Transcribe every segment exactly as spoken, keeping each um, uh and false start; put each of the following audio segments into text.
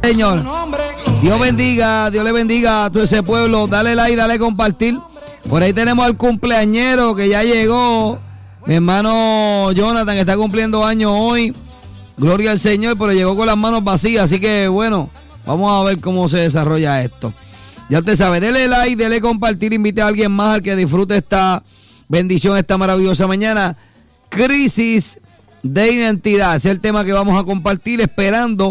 Señor, Dios bendiga, Dios le bendiga a todo ese pueblo. Dale like, dale compartir. Por ahí tenemos al cumpleañero que ya llegó. Mi hermano Jonathan, que está cumpliendo años hoy. Gloria al Señor, pero llegó con las manos vacías. Así que bueno, vamos a ver cómo se desarrolla esto. Ya usted sabe, dele like, dele compartir, invite a alguien más al que disfrute esta bendición, esta maravillosa mañana. Crisis de identidad, ese es el tema que vamos a compartir, esperando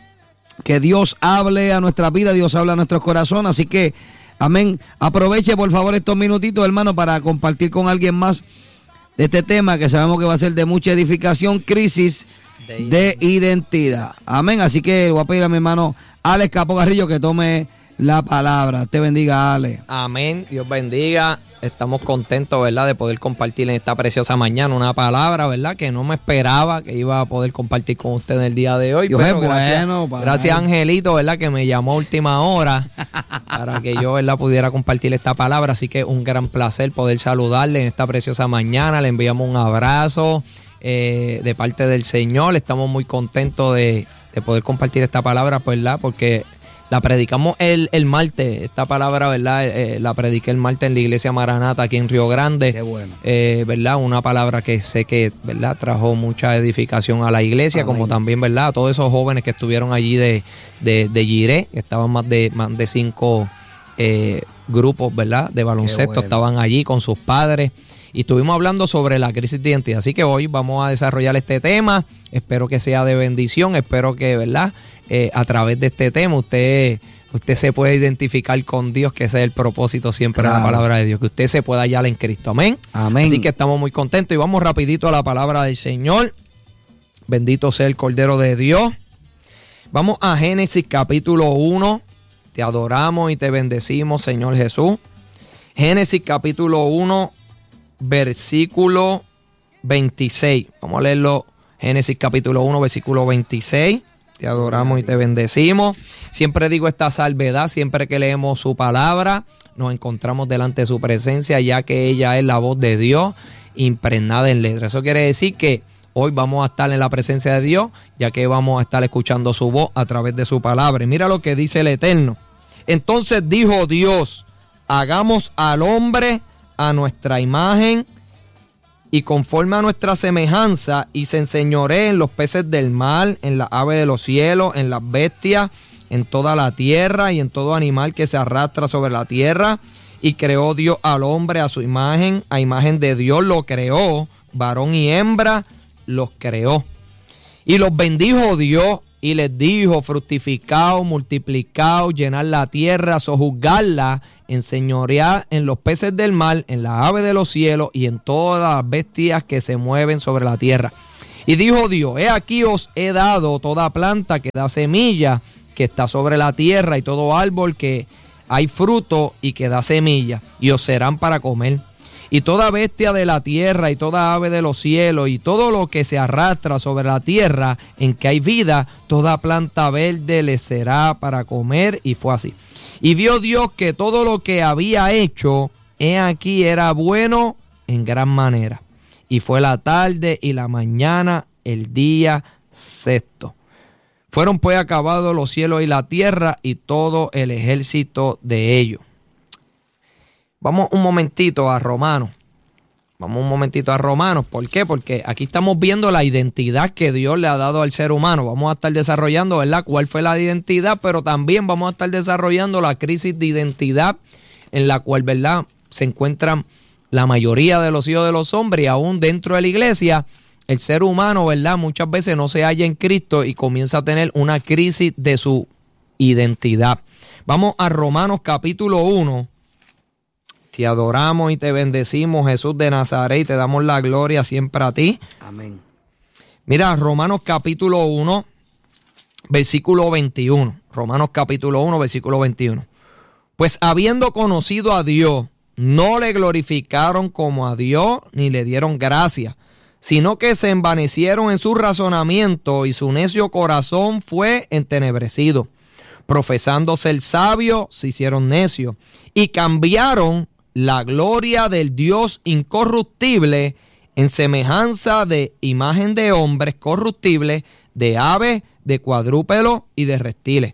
que Dios hable a nuestra vida, Dios hable a nuestros corazones. Así que, amén, aproveche por favor estos minutitos, hermano, para compartir con alguien más de este tema que sabemos que va a ser de mucha edificación, crisis de, de identidad. Amén, así que voy a pedir a mi hermano Alex Capo Carrillo que tome la palabra. Te bendiga, Ale. Amén. Dios bendiga. Estamos contentos, ¿verdad?, de poder compartir en esta preciosa mañana una palabra, ¿verdad?, que no me esperaba que iba a poder compartir con usted en el día de hoy. Dios pero es gracias, bueno, gracias Angelito, ¿verdad?, que me llamó a última hora para que yo, ¿verdad?, pudiera compartir esta palabra. Así que un gran placer poder saludarle en esta preciosa mañana. Le enviamos un abrazo eh, de parte del Señor. Estamos muy contentos de, de poder compartir esta palabra, ¿verdad?, porque la predicamos el, el martes, esta palabra, ¿verdad? Eh, la prediqué el martes en la iglesia Maranata aquí en Río Grande. Qué bueno. Eh, ¿verdad? Una palabra que sé que, ¿verdad?, trajo mucha edificación a la iglesia, amén, como también, ¿verdad?, a todos esos jóvenes que estuvieron allí de, de, de Giré, que estaban más de, más de cinco eh, grupos, ¿verdad?, de baloncesto, bueno, estaban allí con sus padres. Y estuvimos hablando sobre la crisis de identidad. Así que hoy vamos a desarrollar este tema. Espero que sea de bendición. Espero que, ¿verdad?, eh, a través de este tema usted, usted se pueda identificar con Dios, que ese es el propósito siempre, claro, de la palabra de Dios. Que usted se pueda hallar en Cristo. Amén. Amén. Así que estamos muy contentos y vamos rapidito a la palabra del Señor. Bendito sea el Cordero de Dios. Vamos a Génesis capítulo uno. Te adoramos y te bendecimos, Señor Jesús. Génesis capítulo uno. Versículo veintiséis. Vamos a leerlo. Génesis capítulo uno, versículo veintiséis. Te adoramos y te bendecimos. Siempre digo esta salvedad, siempre que leemos su palabra, nos encontramos delante de su presencia, ya que ella es la voz de Dios impregnada en letra. Eso quiere decir que hoy vamos a estar en la presencia de Dios, ya que vamos a estar escuchando su voz a través de su palabra. Y mira lo que dice el Eterno. Entonces dijo Dios, hagamos al hombre a nuestra imagen y conforme a nuestra semejanza, y se enseñoree en los peces del mar, en las aves de los cielos, en las bestias, en toda la tierra y en todo animal que se arrastra sobre la tierra. Y creó Dios al hombre a su imagen, a imagen de Dios lo creó, varón y hembra los creó. Y los bendijo Dios y les dijo, fructificaos, multiplicaos, llenad la tierra, sojuzgadla, enseñoread en los peces del mar, en las aves de los cielos y en todas las bestias que se mueven sobre la tierra. Y dijo Dios, he aquí os he dado toda planta que da semilla, que está sobre la tierra, y todo árbol que hay fruto y que da semilla, y os serán para comer. Y toda bestia de la tierra y toda ave de los cielos y todo lo que se arrastra sobre la tierra en que hay vida, toda planta verde le será para comer. Y fue así. Y vio Dios que todo lo que había hecho, he aquí, era bueno en gran manera. Y fue la tarde y la mañana el día sexto. Fueron pues acabados los cielos y la tierra y todo el ejército de ellos. Vamos un momentito a Romanos. Vamos un momentito a Romanos. ¿Por qué? Porque aquí estamos viendo la identidad que Dios le ha dado al ser humano. Vamos a estar desarrollando, ¿verdad?, cuál fue la identidad, pero también vamos a estar desarrollando la crisis de identidad en la cual, ¿verdad?, se encuentran la mayoría de los hijos de los hombres, y aún dentro de la iglesia, el ser humano, ¿verdad?, muchas veces no se halla en Cristo y comienza a tener una crisis de su identidad. Vamos a Romanos capítulo uno. Te adoramos y te bendecimos, Jesús de Nazaret, y te damos la gloria siempre a ti. Amén. Mira, Romanos capítulo uno, versículo veintiuno. Romanos capítulo uno, versículo veintiuno. Pues habiendo conocido a Dios, no le glorificaron como a Dios, ni le dieron gracia, sino que se envanecieron en su razonamiento, y su necio corazón fue entenebrecido. Profesando ser sabios, se hicieron necios, y cambiaron la gloria del Dios incorruptible en semejanza de imagen de hombres corruptibles, de aves, de cuadrúpedos y de reptiles.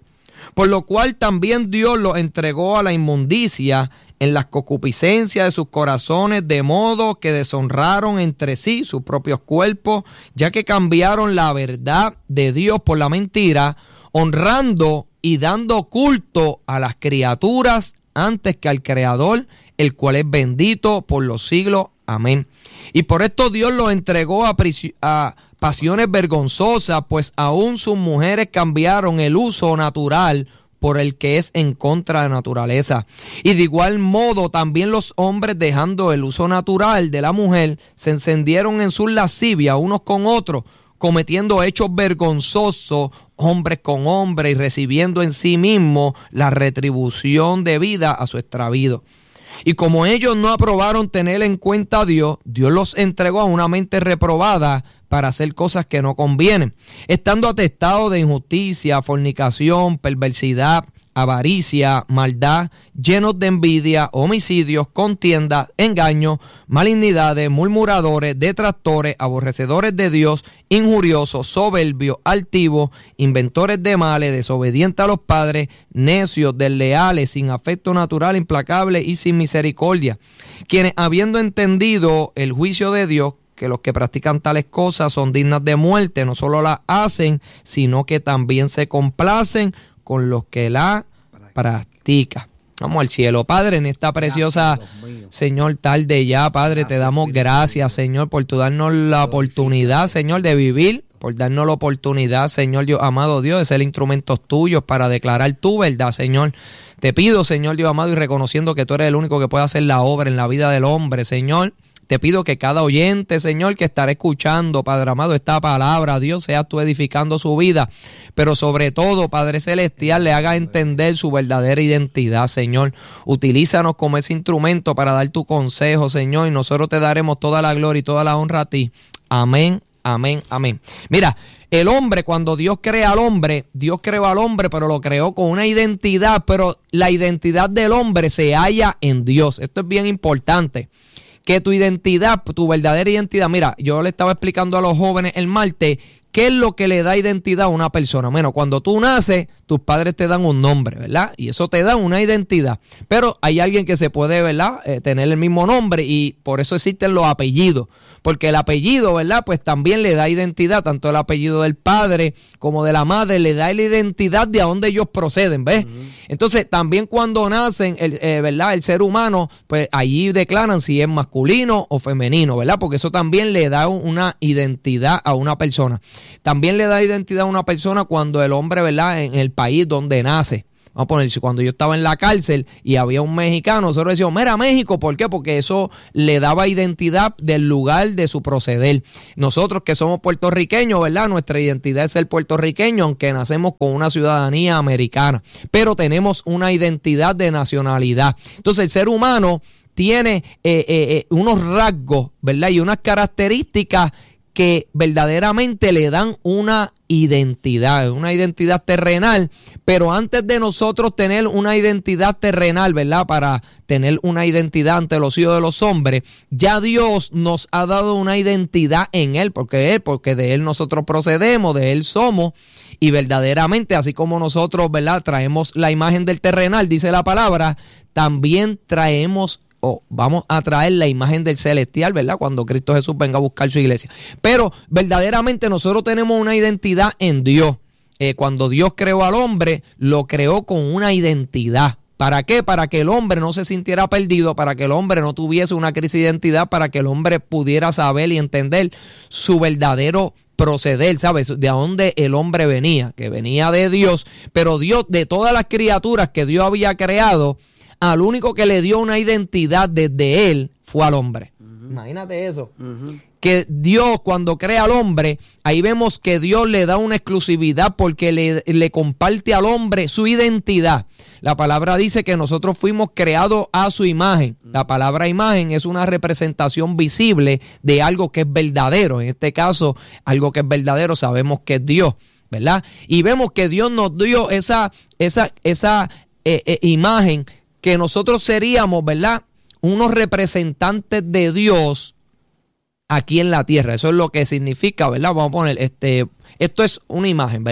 Por lo cual también Dios los entregó a la inmundicia en las concupiscencias de sus corazones, de modo que deshonraron entre sí sus propios cuerpos, ya que cambiaron la verdad de Dios por la mentira, honrando y dando culto a las criaturas antes que al Creador, el cual es bendito por los siglos. Amén. Y por esto Dios los entregó a, a pasiones vergonzosas, pues aún sus mujeres cambiaron el uso natural por el que es en contra de la naturaleza. Y de igual modo también los hombres, dejando el uso natural de la mujer, se encendieron en sus lascivias unos con otros, cometiendo hechos vergonzosos, hombres con hombres, y recibiendo en sí mismos la retribución debida a su extravío. Y como ellos no aprobaron tener en cuenta a Dios, Dios los entregó a una mente reprobada para hacer cosas que no convienen, estando atestados de injusticia, fornicación, perversidad, avaricia, maldad, llenos de envidia, homicidios, contiendas, engaños, malignidades, murmuradores, detractores, aborrecedores de Dios, injuriosos, soberbios, altivos, inventores de males, desobedientes a los padres, necios, desleales, sin afecto natural, implacables y sin misericordia, quienes, habiendo entendido el juicio de Dios, que los que practican tales cosas son dignas de muerte, no solo las hacen, sino que también se complacen con los que la practican. Vamos al cielo, Padre, en esta preciosa, Señor, tarde ya, Padre, te damos gracias, Señor, por tu darnos la oportunidad, Señor, de vivir, por darnos la oportunidad, Señor Dios, amado Dios, de ser instrumentos tuyos para declarar tu verdad, Señor. Te pido, Señor Dios amado, y reconociendo que tú eres el único que puede hacer la obra en la vida del hombre, Señor, te pido que cada oyente, Señor, que estará escuchando, Padre amado, esta palabra, Dios, seas tú edificando su vida, pero sobre todo, Padre celestial, le haga entender su verdadera identidad, Señor. Utilízanos como ese instrumento para dar tu consejo, Señor, y nosotros te daremos toda la gloria y toda la honra a ti. Amén, amén, amén. Mira, el hombre, cuando Dios crea al hombre, Dios creó al hombre, pero lo creó con una identidad, pero la identidad del hombre se halla en Dios. Esto es bien importante. Que tu identidad, tu verdadera identidad, mira, yo le estaba explicando a los jóvenes el martes, ¿qué es lo que le da identidad a una persona? Bueno, cuando tú naces, tus padres te dan un nombre, ¿verdad? Y eso te da una identidad. Pero hay alguien que se puede, ¿verdad?, eh, tener el mismo nombre, y por eso existen los apellidos. Porque el apellido, ¿verdad?, pues también le da identidad, tanto el apellido del padre como de la madre, le da la identidad de a dónde ellos proceden, ¿ves? Uh-huh. Entonces, también cuando nacen, el, eh, ¿verdad?, el ser humano, pues allí declaran si es masculino o femenino, ¿verdad? Porque eso también le da una identidad a una persona. También le da identidad a una persona cuando el hombre, ¿verdad?, en el país donde nace. Vamos a poner, cuando yo estaba en la cárcel y había un mexicano, nosotros decíamos, mira, México, ¿por qué? Porque eso le daba identidad del lugar de su proceder. Nosotros que somos puertorriqueños, ¿verdad? Nuestra identidad es ser puertorriqueño, aunque nacemos con una ciudadanía americana, pero tenemos una identidad de nacionalidad. Entonces el ser humano tiene eh, eh, unos rasgos, ¿verdad?, y unas características que verdaderamente le dan una identidad, una identidad terrenal, pero antes de nosotros tener una identidad terrenal, ¿verdad?, para tener una identidad ante los hijos de los hombres, ya Dios nos ha dado una identidad en Él, porque Él, porque de Él nosotros procedemos, de Él somos, y verdaderamente, así como nosotros, ¿verdad?, traemos la imagen del terrenal, dice la palabra, también traemos o vamos a traer la imagen del celestial, ¿verdad?, cuando Cristo Jesús venga a buscar su iglesia. Pero verdaderamente nosotros tenemos una identidad en Dios. Eh, cuando Dios creó al hombre, lo creó con una identidad. ¿Para qué? Para que el hombre no se sintiera perdido, para que el hombre no tuviese una crisis de identidad, para que el hombre pudiera saber y entender su verdadero proceder, ¿sabes? De dónde el hombre venía, que venía de Dios. Pero Dios, de todas las criaturas que Dios había creado, al único que le dio una identidad desde él fue al hombre. Uh-huh. Imagínate eso. Uh-huh. Que Dios, cuando crea al hombre, ahí vemos que Dios le da una exclusividad porque le, le comparte al hombre su identidad. La palabra dice que nosotros fuimos creados a su imagen. La palabra imagen es una representación visible de algo que es verdadero. En este caso, algo que es verdadero sabemos que es Dios, ¿verdad? Y vemos que Dios nos dio esa, esa, esa eh, eh, imagen, que nosotros seríamos, ¿verdad?, unos representantes de Dios aquí en la tierra. Eso es lo que significa, ¿verdad? Vamos a poner, este, esto es una imagen, ¿verdad?,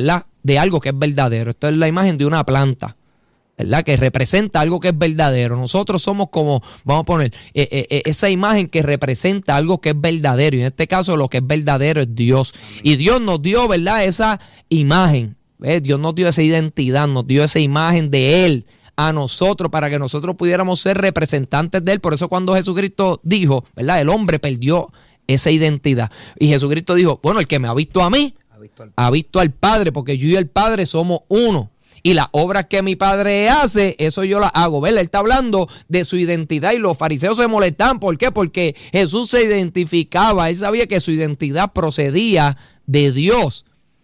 de algo que es verdadero. Esto es la imagen de una planta, ¿verdad? Que representa algo que es verdadero. Nosotros somos como, vamos a poner, eh, eh, esa imagen que representa algo que es verdadero. Y en este caso lo que es verdadero es Dios. Amén. Y Dios nos dio, ¿verdad? Esa imagen. ¿Ves? Dios nos dio esa identidad, nos dio esa imagen de Él a nosotros para que nosotros pudiéramos ser representantes de Él. Por eso cuando Jesucristo dijo, ¿verdad? El hombre perdió esa identidad. Y Jesucristo dijo, bueno, el que me ha visto a mí, ha visto al, ha visto al Padre, porque yo y el Padre somos uno. Y las obras que mi Padre hace, eso yo las hago. ¿Verdad? Él está hablando de su identidad y los fariseos se molestan. ¿Por qué? Porque Jesús se identificaba. Él sabía que su identidad procedía de Dios.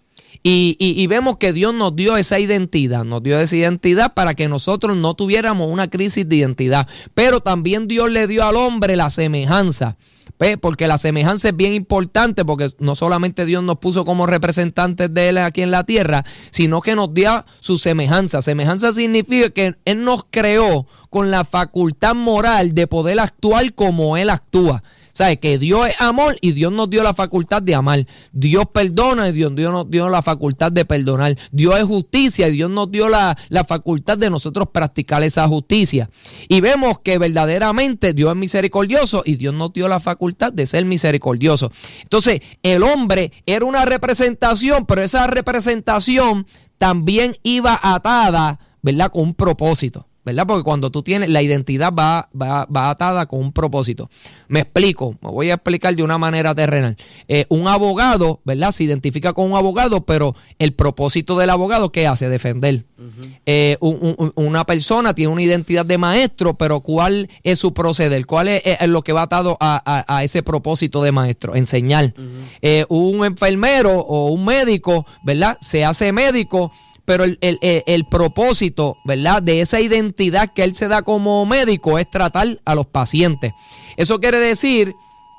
Y, y, y vemos que Dios nos dio esa identidad. Nos dio esa identidad para que nosotros no tuviéramos una crisis de identidad. Pero también Dios le dio al hombre la semejanza. Porque la semejanza es bien importante, porque no solamente Dios nos puso como representantes de Él aquí en la tierra, sino que nos dio su semejanza. Semejanza significa que Él nos creó con la facultad moral de poder actuar como Él actúa. ¿Sabes? Que Dios es amor y Dios nos dio la facultad de amar. Dios perdona y Dios, Dios nos dio la facultad de perdonar. Dios es justicia y Dios nos dio la, la facultad de nosotros practicar esa justicia. Y vemos que verdaderamente Dios es misericordioso y Dios nos dio la facultad de ser misericordioso. Entonces, el hombre era una representación, pero esa representación también iba atada, ¿verdad? Con un propósito. ¿Verdad? Porque cuando tú tienes, la identidad va, va, va atada con un propósito. Me explico, me voy a explicar de una manera terrenal. Eh, un abogado, ¿verdad? Se identifica con un abogado, pero el propósito del abogado, ¿qué hace? Defender. Uh-huh. Eh, un, un, una persona tiene una identidad de maestro, pero ¿cuál es su proceder? ¿Cuál es, es lo que va atado a, a, a ese propósito de maestro? Enseñar. Uh-huh. Eh, un enfermero o un médico, ¿verdad? Se hace médico, pero el, el, el, el propósito, ¿verdad?, de esa identidad que él se da como médico es tratar a los pacientes. Eso quiere decir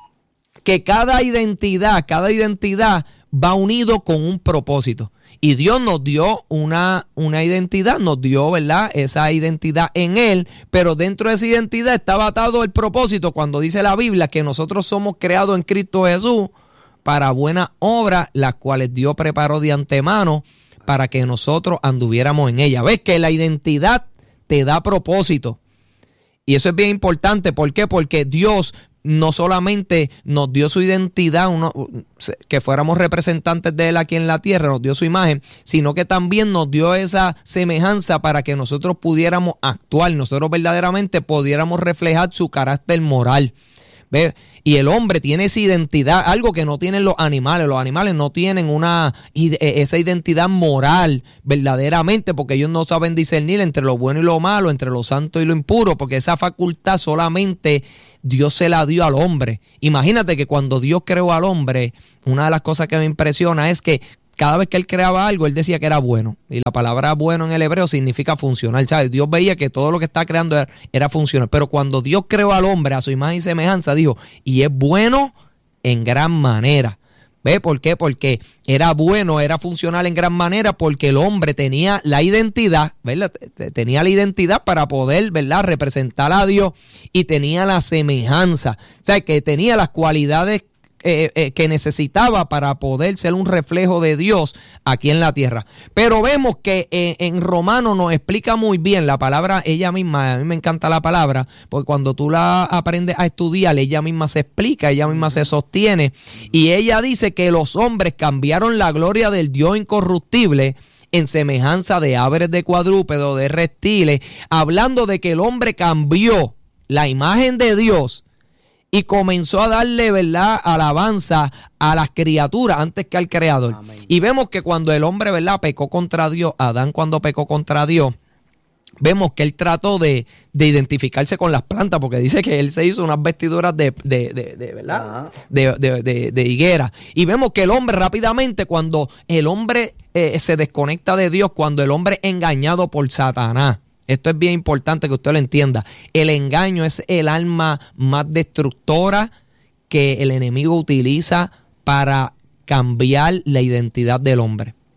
que cada identidad, cada identidad va unido con un propósito. Y Dios nos dio una, una identidad, nos dio, ¿verdad?, esa identidad en Él, pero dentro de esa identidad estaba atado el propósito cuando dice la Biblia que nosotros somos creados en Cristo Jesús para buenas obras, las cuales Dios preparó de antemano para que nosotros anduviéramos en ella. ¿Ves? Que la identidad te da propósito. Y eso es bien importante. ¿Por qué? Porque Dios no solamente nos dio su identidad, uno, que fuéramos representantes de Él aquí en la tierra, nos dio su imagen, sino que también nos dio esa semejanza para que nosotros pudiéramos actuar, nosotros verdaderamente pudiéramos reflejar su carácter moral. ¿Ves? Y el hombre tiene esa identidad, algo que no tienen los animales. Los animales no tienen una esa identidad moral verdaderamente, porque ellos no saben discernir entre lo bueno y lo malo, entre lo santo y lo impuro, porque esa facultad solamente Dios se la dio al hombre. Imagínate que cuando Dios creó al hombre, una de las cosas que me impresiona es que cada vez que Él creaba algo, Él decía que era bueno. Y la palabra bueno en el hebreo significa funcional, ¿sabes? Dios veía que todo lo que está creando era, era funcional. Pero cuando Dios creó al hombre a su imagen y semejanza, dijo, y es bueno en gran manera. ¿Ve? ¿Por qué? Porque era bueno, era funcional en gran manera, porque el hombre tenía la identidad, ¿verdad? Tenía la identidad para poder, ¿verdad?, representar a Dios, y tenía la semejanza. O sea, que tenía las cualidades Eh, eh, que necesitaba para poder ser un reflejo de Dios aquí en la tierra. Pero vemos que eh, en Romanos nos explica muy bien la palabra, ella misma, a mí me encanta la palabra, porque cuando tú la aprendes a estudiar, ella misma se explica, ella misma se sostiene, y ella dice que los hombres cambiaron la gloria del Dios incorruptible en semejanza de aves, de cuadrúpedos, de reptiles, hablando de que el hombre cambió la imagen de Dios y comenzó a darle, ¿verdad?, alabanza a las criaturas antes que al Creador. Amén. Y vemos que cuando el hombre, ¿verdad?, pecó contra Dios, Adán cuando pecó contra Dios, vemos que él trató de, de identificarse con las plantas, porque dice que él se hizo unas vestiduras de, de, de, de ¿verdad?, de, de, de, de higuera. Y vemos que el hombre rápidamente, cuando el hombre eh, se desconecta de Dios, cuando el hombre es engañado por Satanás, esto es bien importante que usted lo entienda. El engaño es el arma más destructora que el enemigo utiliza para cambiar la identidad del hombre.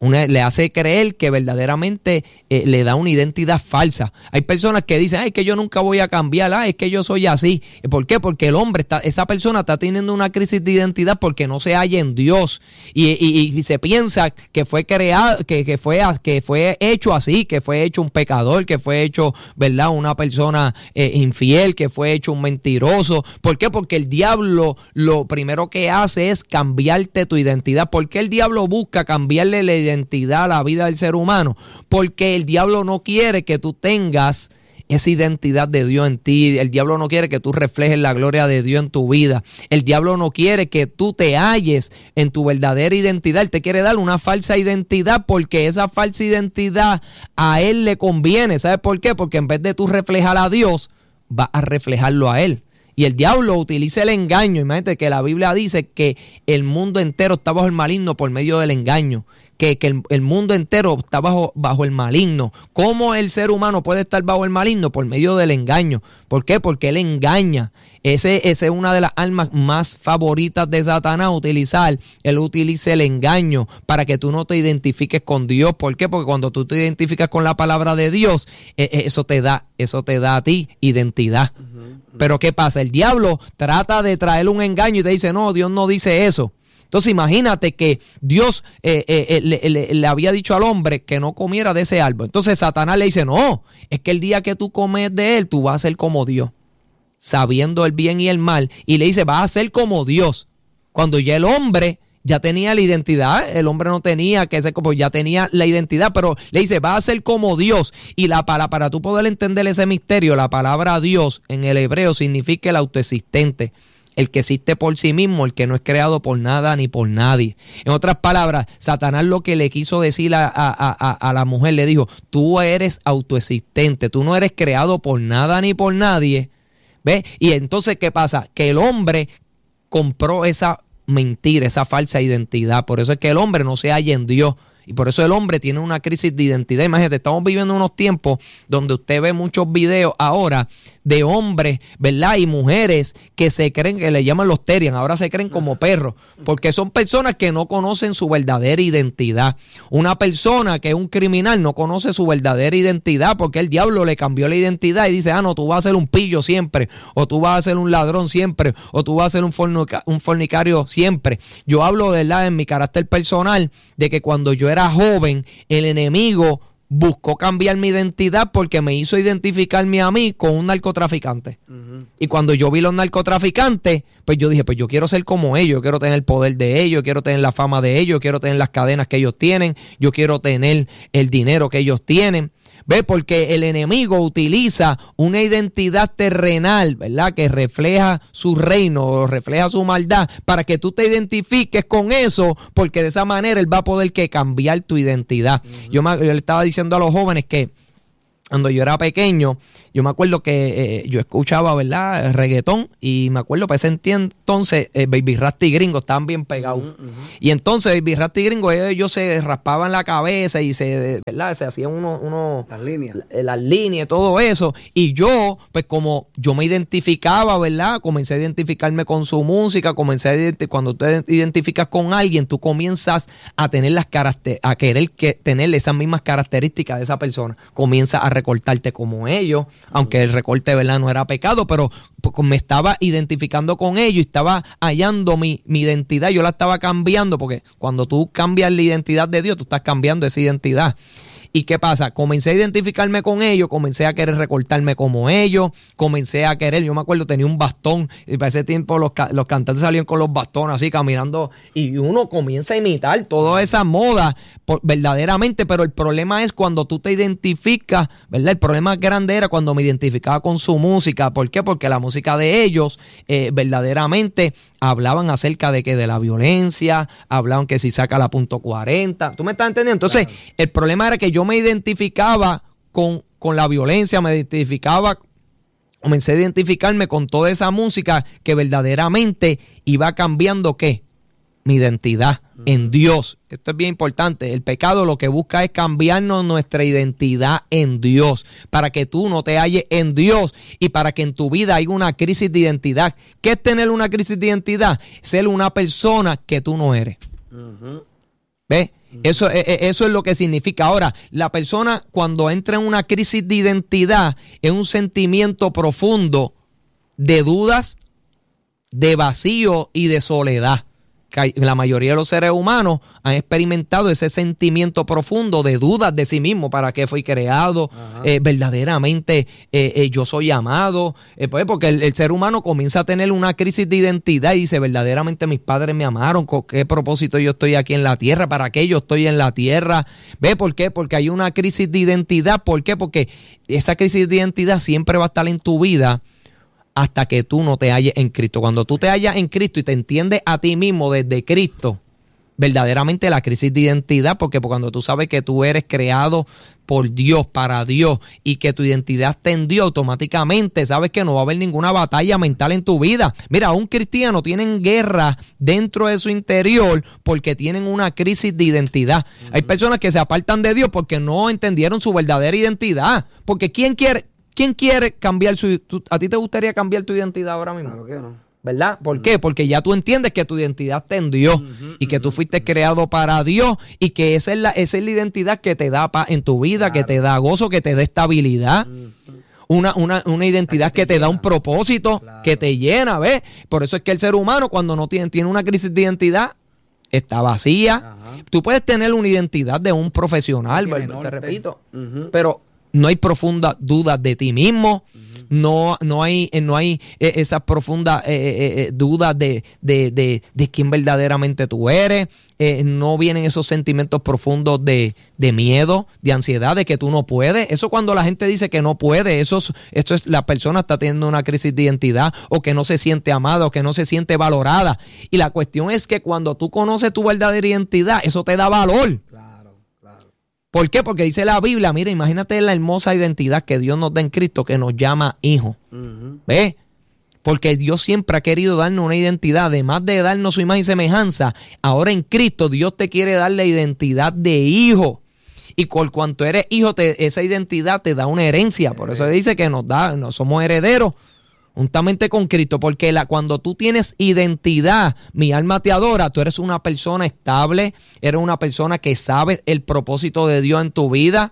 Una, le hace creer que verdaderamente eh, le da una identidad falsa. Hay personas que dicen, ay, es que yo nunca voy a cambiar, ay, es que yo soy así. ¿Por qué? Porque el hombre, está, esa persona está teniendo una crisis de identidad porque no se halla en Dios. Y, y, y se piensa que fue creado, que, que, fue, que fue hecho así, que fue hecho un pecador, que fue hecho, ¿verdad?, una persona eh, infiel, que fue hecho un mentiroso. ¿Por qué? Porque el diablo lo primero que hace es cambiarte tu identidad. ¿Por qué el diablo busca cambiarle la identidad? identidad a la vida del ser humano? Porque el diablo no quiere que tú tengas esa identidad de Dios en ti. El diablo no quiere que tú reflejes la gloria de Dios en tu vida. El diablo no quiere que tú te halles en tu verdadera identidad. Él te quiere dar una falsa identidad porque esa falsa identidad a él le conviene. ¿Sabes por qué? Porque en vez de tú reflejar a Dios, vas a reflejarlo a él. Y el diablo utiliza el engaño. Imagínate que la Biblia dice que el mundo entero está bajo el maligno por medio del engaño. Que, que el, el mundo entero está bajo, bajo el maligno. ¿Cómo el ser humano puede estar bajo el maligno? Por medio del engaño. ¿Por qué? Porque él engaña. Ese, ese es una de las armas más favoritas de Satanás, utilizar. Él utiliza el engaño para que tú no te identifiques con Dios. ¿Por qué? Porque cuando tú te identificas con la palabra de Dios, eh, eso te da, eso te da a ti identidad. Uh-huh, uh-huh. Pero ¿qué pasa? El diablo trata de traer un engaño y te dice, no, Dios no dice eso. Entonces imagínate que Dios eh, eh, le, le, le había dicho al hombre que no comiera de ese árbol. Entonces Satanás le dice, no, es que el día que tú comes de él, tú vas a ser como Dios, sabiendo el bien y el mal. Y le dice, vas a ser como Dios. Cuando ya el hombre ya tenía la identidad, el hombre no tenía que ser como, ya tenía la identidad, pero le dice, vas a ser como Dios. Y la para, para tú poder entender ese misterio, la palabra Dios en el hebreo significa el autoexistente. El que existe por sí mismo, el que no es creado por nada ni por nadie. En otras palabras, Satanás lo que le quiso decir a, a, a, a la mujer, le dijo, tú eres autoexistente, tú no eres creado por nada ni por nadie. ¿Ves? Y entonces, ¿qué pasa? Que el hombre compró esa mentira, esa falsa identidad. Por eso es que el hombre no se halla en Dios. Y por eso el hombre tiene una crisis de identidad. Imagínate, estamos viviendo unos tiempos donde usted ve muchos videos ahora de hombres, ¿verdad? Y mujeres que se creen, que le llaman los terian, ahora se creen como perros, porque son personas que no conocen su verdadera identidad. Una persona que es un criminal no conoce su verdadera identidad porque el diablo le cambió la identidad y dice, ah, no, tú vas a ser un pillo siempre, o tú vas a ser un ladrón siempre, o tú vas a ser un, fornica, un fornicario siempre. Yo hablo, ¿verdad?, en mi carácter personal, de que cuando yo era era joven, el enemigo buscó cambiar mi identidad porque me hizo identificarme a mí con un narcotraficante. Uh-huh. Y cuando yo vi los narcotraficantes, pues yo dije, pues yo quiero ser como ellos, yo quiero tener el poder de ellos, quiero tener la fama de ellos, quiero tener las cadenas que ellos tienen, yo quiero tener el dinero que ellos tienen. ¿Ves? Porque el enemigo utiliza una identidad terrenal, ¿verdad?, que refleja su reino, refleja su maldad, para que tú te identifiques con eso, porque de esa manera él va a poder que cambiar tu identidad. Uh-huh. Yo, me, yo le estaba diciendo a los jóvenes que cuando yo era pequeño, yo me acuerdo que eh, yo escuchaba, ¿verdad?, reggaetón, y me acuerdo para ese entonces eh, Baby Rasta y Gringo estaban bien pegados. Uh-huh, uh-huh. Y entonces Baby Rasta y Gringo, ellos, ellos se raspaban la cabeza y se, ¿verdad?, se hacían unos... Uno, las líneas. Las líneas, todo eso. Y yo, pues como yo me identificaba, ¿verdad?, comencé a identificarme con su música, comencé a identificar, cuando te identificas con alguien, tú comienzas a tener las caracter- a querer que, tener esas mismas características de esa persona. Comienzas a recortarte como ellos, aunque el recorte, ¿verdad?, no era pecado, pero me estaba identificando con ellos y estaba hallando mi, mi identidad, yo la estaba cambiando, porque cuando tú cambias la identidad de Dios, tú estás cambiando esa identidad. ¿Y qué pasa? Comencé a identificarme con ellos, comencé a querer recortarme como ellos, comencé a querer, yo me acuerdo, tenía un bastón, y para ese tiempo los, los cantantes salían con los bastones así caminando, y uno comienza a imitar toda esa moda por, verdaderamente, pero el problema es cuando tú te identificas, ¿verdad? El problema grande era cuando me identificaba con su música. ¿Por qué? Porque la música de ellos eh, verdaderamente hablaban acerca de que de la violencia, hablaban que si saca la punto cuarenta, ¿tú me estás entendiendo? Entonces, claro, el problema era que yo me identificaba con, con la violencia, me identificaba, comencé a identificarme con toda esa música que verdaderamente iba cambiando, ¿qué? Mi identidad en Dios. Esto es bien importante. El pecado lo que busca es cambiarnos nuestra identidad en Dios, para que tú no te halles en Dios y para que en tu vida haya una crisis de identidad. ¿Qué es tener una crisis de identidad? Ser una persona que tú no eres. Uh-huh. ¿Ves? Eso, eso es lo que significa. Ahora, la persona cuando entra en una crisis de identidad es un sentimiento profundo de dudas, de vacío y de soledad. La mayoría de los seres humanos han experimentado ese sentimiento profundo de dudas de sí mismo. ¿Para qué fui creado? Eh, verdaderamente eh, eh, yo soy amado. Eh, pues porque el, el ser humano comienza a tener una crisis de identidad y dice, verdaderamente mis padres me amaron. ¿Con qué propósito yo estoy aquí en la tierra? ¿Para qué yo estoy en la tierra? ¿Ve por qué? Porque hay una crisis de identidad. ¿Por qué? Porque esa crisis de identidad siempre va a estar en tu vida hasta que tú no te halles en Cristo. Cuando tú te hallas en Cristo y te entiendes a ti mismo desde Cristo, verdaderamente la crisis de identidad, porque cuando tú sabes que tú eres creado por Dios, para Dios, y que tu identidad está en Dios, automáticamente sabes que no va a haber ninguna batalla mental en tu vida. Mira, un cristiano tienen guerra dentro de su interior porque tienen una crisis de identidad. Uh-huh. Hay personas que se apartan de Dios porque no entendieron su verdadera identidad. Porque ¿quién quiere... ¿Quién quiere cambiar su... Tu, ¿A ti te gustaría cambiar tu identidad ahora mismo? Claro que no. ¿Verdad? ¿Por qué? Porque ya tú entiendes que tu identidad está en Dios uh-huh, y que tú fuiste uh-huh. creado para Dios y que esa es la, esa es la identidad que te da paz en tu vida, claro. que te da gozo, que te da estabilidad. Uh-huh. Una, una, una identidad que, que te, te da un propósito, claro. que te llena, ¿ves? Por eso es que el ser humano cuando no tiene, tiene una crisis de identidad está vacía. Ajá. Tú puedes tener una identidad de un profesional, ¿verdad? Te repito, uh-huh. pero... no hay profundas dudas de ti mismo, uh-huh. no, no hay, no hay eh, esas profundas eh, eh, dudas de, de, de, de quién verdaderamente tú eres, eh, no vienen esos sentimientos profundos de, de miedo, de ansiedad, de que tú no puedes. Eso cuando la gente dice que no puede, eso es, esto es la persona está teniendo una crisis de identidad o que no se siente amada o que no se siente valorada. Y la cuestión es que cuando tú conoces tu verdadera identidad, eso te da valor. Claro. ¿Por qué? Porque dice la Biblia, mira, imagínate la hermosa identidad que Dios nos da en Cristo, que nos llama hijo. Uh-huh. ¿Ves? Porque Dios siempre ha querido darnos una identidad, además de darnos su imagen y semejanza. Ahora en Cristo Dios te quiere dar la identidad de hijo. Y por cuanto eres hijo, te, esa identidad te da una herencia. Por eso dice que nos da, no somos herederos juntamente con Cristo, porque la, cuando tú tienes identidad, mi alma te adora, tú eres una persona estable, eres una persona que sabe el propósito de Dios en tu vida.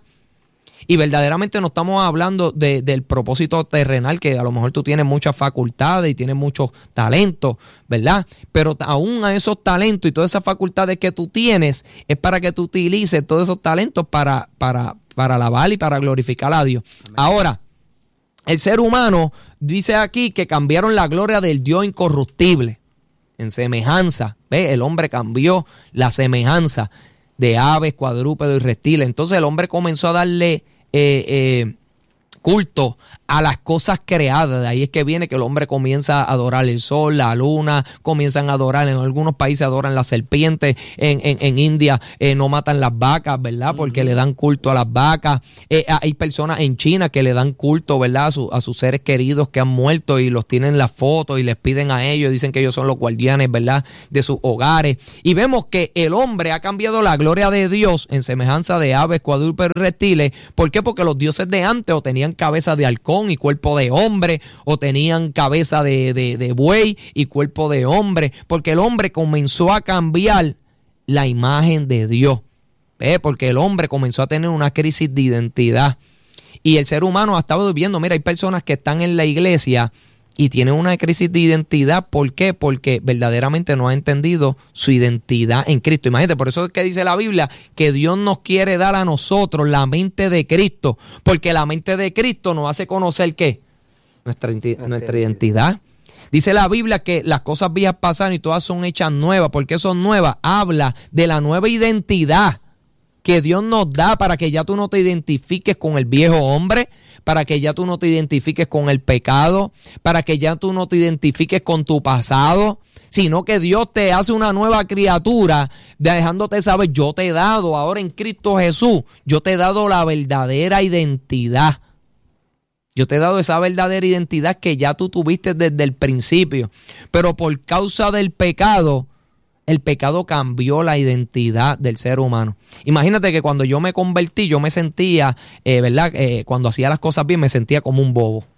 Y verdaderamente no estamos hablando de, del propósito terrenal, que a lo mejor tú tienes muchas facultades y tienes muchos talentos, ¿verdad? Pero aún a esos talentos y todas esas facultades que tú tienes, es para que tú utilices todos esos talentos para, para, para alabar y para glorificar a Dios. Amén. Ahora, el ser humano dice aquí que cambiaron la gloria del Dios incorruptible en semejanza. ¿Ve? El hombre cambió la semejanza de aves, cuadrúpedos y reptiles. Entonces el hombre comenzó a darle eh, eh, culto a las cosas creadas. De ahí es que viene que el hombre comienza a adorar el sol, la luna, comienzan a adorar, en algunos países adoran las serpientes, en, en, en India eh, no matan las vacas, ¿verdad? Porque uh-huh. le dan culto a las vacas. Eh, hay personas en China que le dan culto, ¿verdad? A, su, a sus seres queridos que han muerto y los tienen en las fotos y les piden a ellos, dicen que ellos son los guardianes, ¿verdad? De sus hogares. Y vemos que el hombre ha cambiado la gloria de Dios en semejanza de aves, cuadrúpedos y reptiles. ¿Por qué? Porque los dioses de antes o tenían cabeza de halcón y cuerpo de hombre, o tenían cabeza de, de, de buey y cuerpo de hombre, porque el hombre comenzó a cambiar la imagen de Dios, ¿eh? Porque el hombre comenzó a tener una crisis de identidad y el ser humano ha estado viviendo. Mira, hay personas que están en la iglesia y tienen una crisis de identidad. ¿Por qué? Porque verdaderamente no han entendido su identidad en Cristo. Imagínate, por eso es que dice la Biblia que Dios nos quiere dar a nosotros la mente de Cristo, porque la mente de Cristo nos hace conocer ¿qué? Nuestra, nuestra identidad. Dice la Biblia que las cosas viejas pasaron y todas son hechas nuevas. ¿Por qué son nuevas? Habla de la nueva identidad que Dios nos da para que ya tú no te identifiques con el viejo hombre, para que ya tú no te identifiques con el pecado, para que ya tú no te identifiques con tu pasado, sino que Dios te hace una nueva criatura, dejándote saber, yo te he dado ahora en Cristo Jesús, yo te he dado la verdadera identidad. Yo te he dado esa verdadera identidad que ya tú tuviste desde el principio, pero por causa del pecado, el pecado cambió la identidad del ser humano. Imagínate que cuando yo me convertí, yo me sentía, eh, ¿verdad? Eh, cuando hacía las cosas bien, me sentía como un bobo.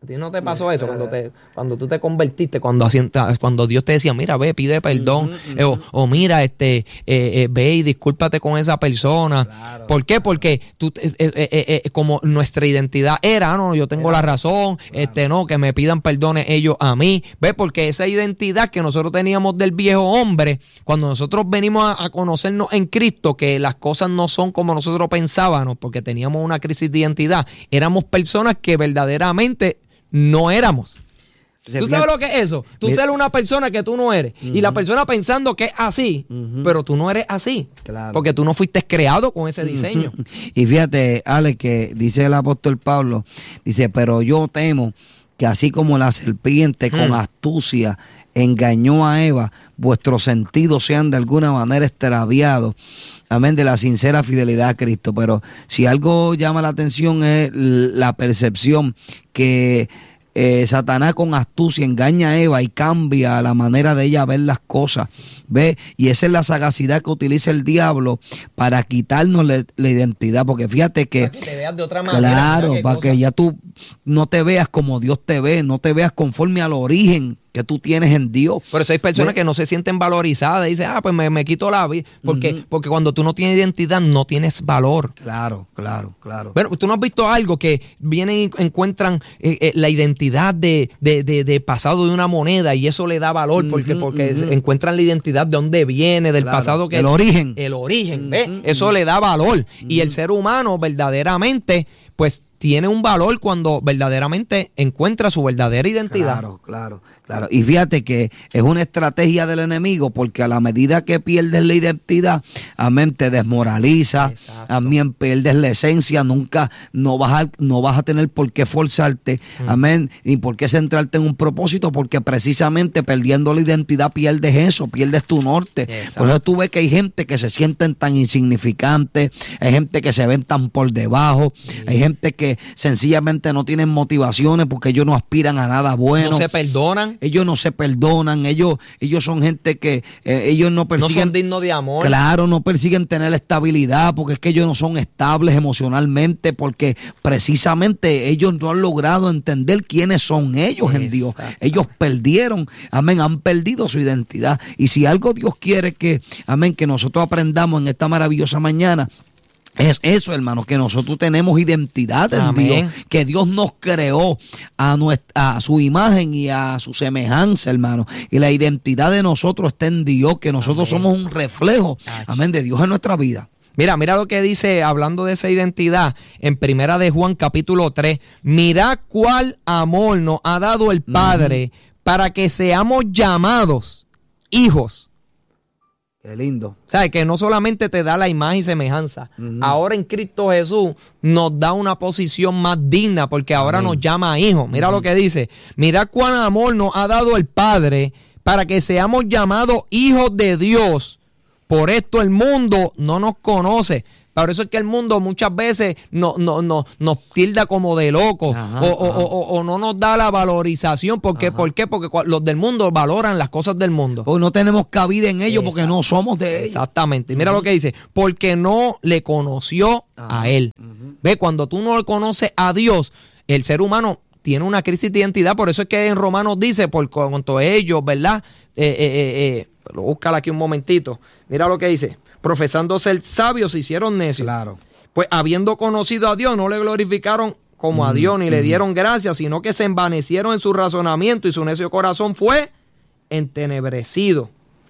¿A ti no te pasó eso cuando te cuando tú te convertiste, cuando asienta, cuando Dios te decía, mira, ve, pide perdón, uh-huh, uh-huh. Eh, o, o mira, este, eh, eh, ve y discúlpate con esa persona? Claro, ¿Por qué? Claro. Porque tú, eh, eh, eh, eh, como nuestra identidad era, no, yo tengo era, la razón, claro. este, no, que me pidan perdones ellos a mí, ve, porque esa identidad que nosotros teníamos del viejo hombre, cuando nosotros venimos a, a conocernos en Cristo, que las cosas no son como nosotros pensábamos, porque teníamos una crisis de identidad, éramos personas que verdaderamente no éramos. ¿Tú sabes lo que es eso? Tú ser una persona que tú no eres. Uh-huh. Y la persona pensando que es así, uh-huh. pero tú no eres así. Claro. Porque tú no fuiste creado con ese diseño. Uh-huh. Y fíjate, Ale, que dice el apóstol Pablo, dice, pero yo temo que así como la serpiente uh-huh. con astucia engañó a Eva, vuestros sentidos sean de alguna manera extraviados, amén, de la sincera fidelidad a Cristo. Pero si algo llama la atención es la percepción que eh, Satanás con astucia engaña a Eva y cambia la manera de ella ver las cosas, ¿ve? Y esa es la sagacidad que utiliza el diablo para quitarnos la, la identidad, porque fíjate que, para que te veas de otra manera, claro, para cosa. Que ya tú no te veas como Dios te ve, no te veas conforme al origen que tú tienes en Dios. Por eso hay personas ¿Ve? que no se sienten valorizadas y dicen, ah, pues me, me quito la vida. Porque, uh-huh. porque cuando tú no tienes identidad, no tienes valor. Claro, claro, claro. Bueno, tú no has visto algo que vienen y encuentran eh, eh, la identidad de, de, de, de pasado de una moneda y eso le da valor, uh-huh, porque, porque uh-huh. encuentran la identidad de dónde viene, del claro. pasado que el origen. El origen, ¿ves? Uh-huh. Eso le da valor. Uh-huh. Y el ser humano verdaderamente, pues, tiene un valor cuando verdaderamente encuentra su verdadera identidad. Claro, claro, claro. Y fíjate que es una estrategia del enemigo, porque a la medida que pierdes la identidad, amén, te desmoraliza, exacto. amén, pierdes la esencia, nunca, no vas a, no vas a tener por qué forzarte, mm. amén, ni por qué centrarte en un propósito, porque precisamente perdiendo la identidad pierdes eso, pierdes tu norte. Exacto. Por eso tú ves que hay gente que se sienten tan insignificantes, hay gente que se ven tan por debajo, sí. hay gente que sencillamente no tienen motivaciones porque ellos no aspiran a nada bueno. No se perdonan. Ellos no se perdonan. Ellos, ellos son gente que eh, ellos no persiguen. No son dignos de amor. Claro, no persiguen tener estabilidad porque es que ellos no son estables emocionalmente, porque precisamente ellos no han logrado entender quiénes son ellos en Dios. Ellos perdieron, amén, han perdido su identidad. Y si algo Dios quiere que, amén, que nosotros aprendamos en esta maravillosa mañana, es eso, hermano, que nosotros tenemos identidad en Amén. Dios, que Dios nos creó a, nuestra, a su imagen y a su semejanza, hermano, y la identidad de nosotros está en Dios, que nosotros Amén. Somos un reflejo, Ay. Amén, de Dios en nuestra vida. Mira, mira lo que dice, hablando de esa identidad, en Primera de Juan capítulo tres, mirad cuál amor nos ha dado el Padre uh-huh. para que seamos llamados hijos. Qué lindo. ¿Sabes? Que no solamente te da la imagen y semejanza. Uh-huh. Ahora en Cristo Jesús nos da una posición más digna porque ahora Amén. Nos llama hijos. Mira uh-huh. lo que dice. Mira cuán amor nos ha dado el Padre para que seamos llamados hijos de Dios. Por esto el mundo no nos conoce. Por eso es que el mundo muchas veces no, no, no, nos tilda como de locos o, o, o, o no nos da la valorización. ¿Por qué? ¿Por qué? Porque los del mundo valoran las cosas del mundo. Pues no tenemos cabida en ellos porque no somos de ellos. Exactamente. Y mira uh-huh. lo que dice. Porque no le conoció Ajá. a él. Uh-huh. Ve, cuando tú no le conoces a Dios, el ser humano tiene una crisis de identidad. Por eso es que en Romanos dice, por cuanto ellos, ¿verdad? Eh, eh, eh, eh, búscala aquí un momentito. Mira lo que dice. Profesando ser sabios, se hicieron necios. Claro. Pues habiendo conocido a Dios, no le glorificaron como mm, a Dios, ni mm. le dieron gracias, sino que se envanecieron en su razonamiento y su necio corazón fue entenebrecido.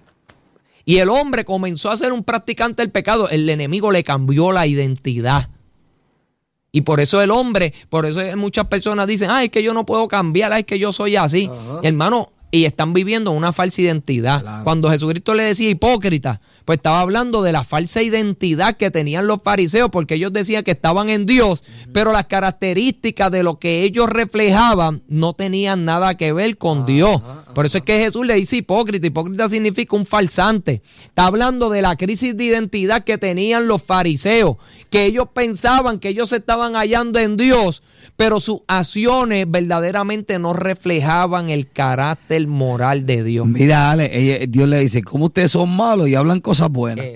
Y el hombre comenzó a ser un practicante del pecado. El enemigo le cambió la identidad. Y por eso el hombre, por eso muchas personas dicen, ay, es que yo no puedo cambiar, ay, es que yo soy así. Ajá. Hermano, y están viviendo una falsa identidad. Claro. Cuando Jesucristo le decía hipócrita, pues estaba hablando de la falsa identidad que tenían los fariseos, porque ellos decían que estaban en Dios, uh-huh. pero las características de lo que ellos reflejaban no tenían nada que ver con uh-huh. Dios. Por eso es que Jesús le dice hipócrita. Hipócrita significa un falsante. Está hablando de la crisis de identidad que tenían los fariseos, que ellos pensaban que ellos se estaban hallando en Dios, pero sus acciones verdaderamente no reflejaban el carácter moral de Dios. Mira, Ale, ella, Dios le dice, ¿cómo ustedes son malos y hablan cosas buenas?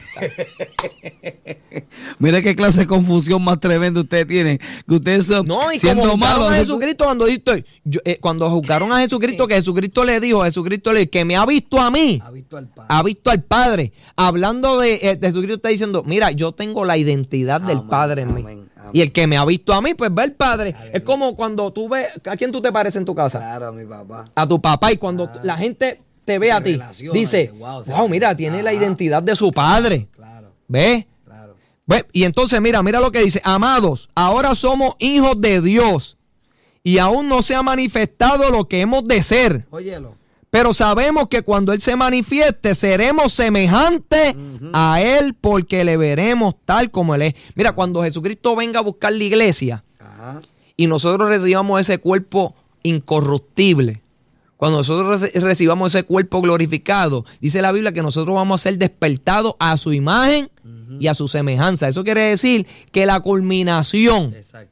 Mira qué clase de confusión más tremenda ustedes tienen, que ustedes son no, y siendo como malos. A Jesucristo, cuando, yo, eh, cuando juzgaron a Jesucristo, que Jesucristo le dijo, Jesucristo le dijo, que me ha visto a mí, ha visto al Padre. Ha visto al Padre. Hablando de, eh, de Jesucristo está diciendo, mira, yo tengo la identidad amén, del Padre en amén, mí. Amén. Y el que me ha visto a mí, pues ve al Padre. Aleluya. Es como cuando tú ves, ¿a quién tú te pareces en tu casa? Claro, a mi papá. A tu papá. Y cuando claro. la gente te ve a ti, dice, wow, wow mira, tiene la identidad de su padre. Claro. ¿Ves? Claro. ¿Ves? Y entonces, mira, mira lo que dice. Amados, ahora somos hijos de Dios y aún no se ha manifestado lo que hemos de ser. Óyelo. Pero sabemos que cuando Él se manifieste, seremos semejantes uh-huh. a Él porque le veremos tal como Él es. Mira, cuando Jesucristo venga a buscar la iglesia uh-huh. y nosotros recibamos ese cuerpo incorruptible, cuando nosotros reci- recibamos ese cuerpo glorificado, dice la Biblia que nosotros vamos a ser despertados a su imagen uh-huh. y a su semejanza. Eso quiere decir que la culminación Exacto.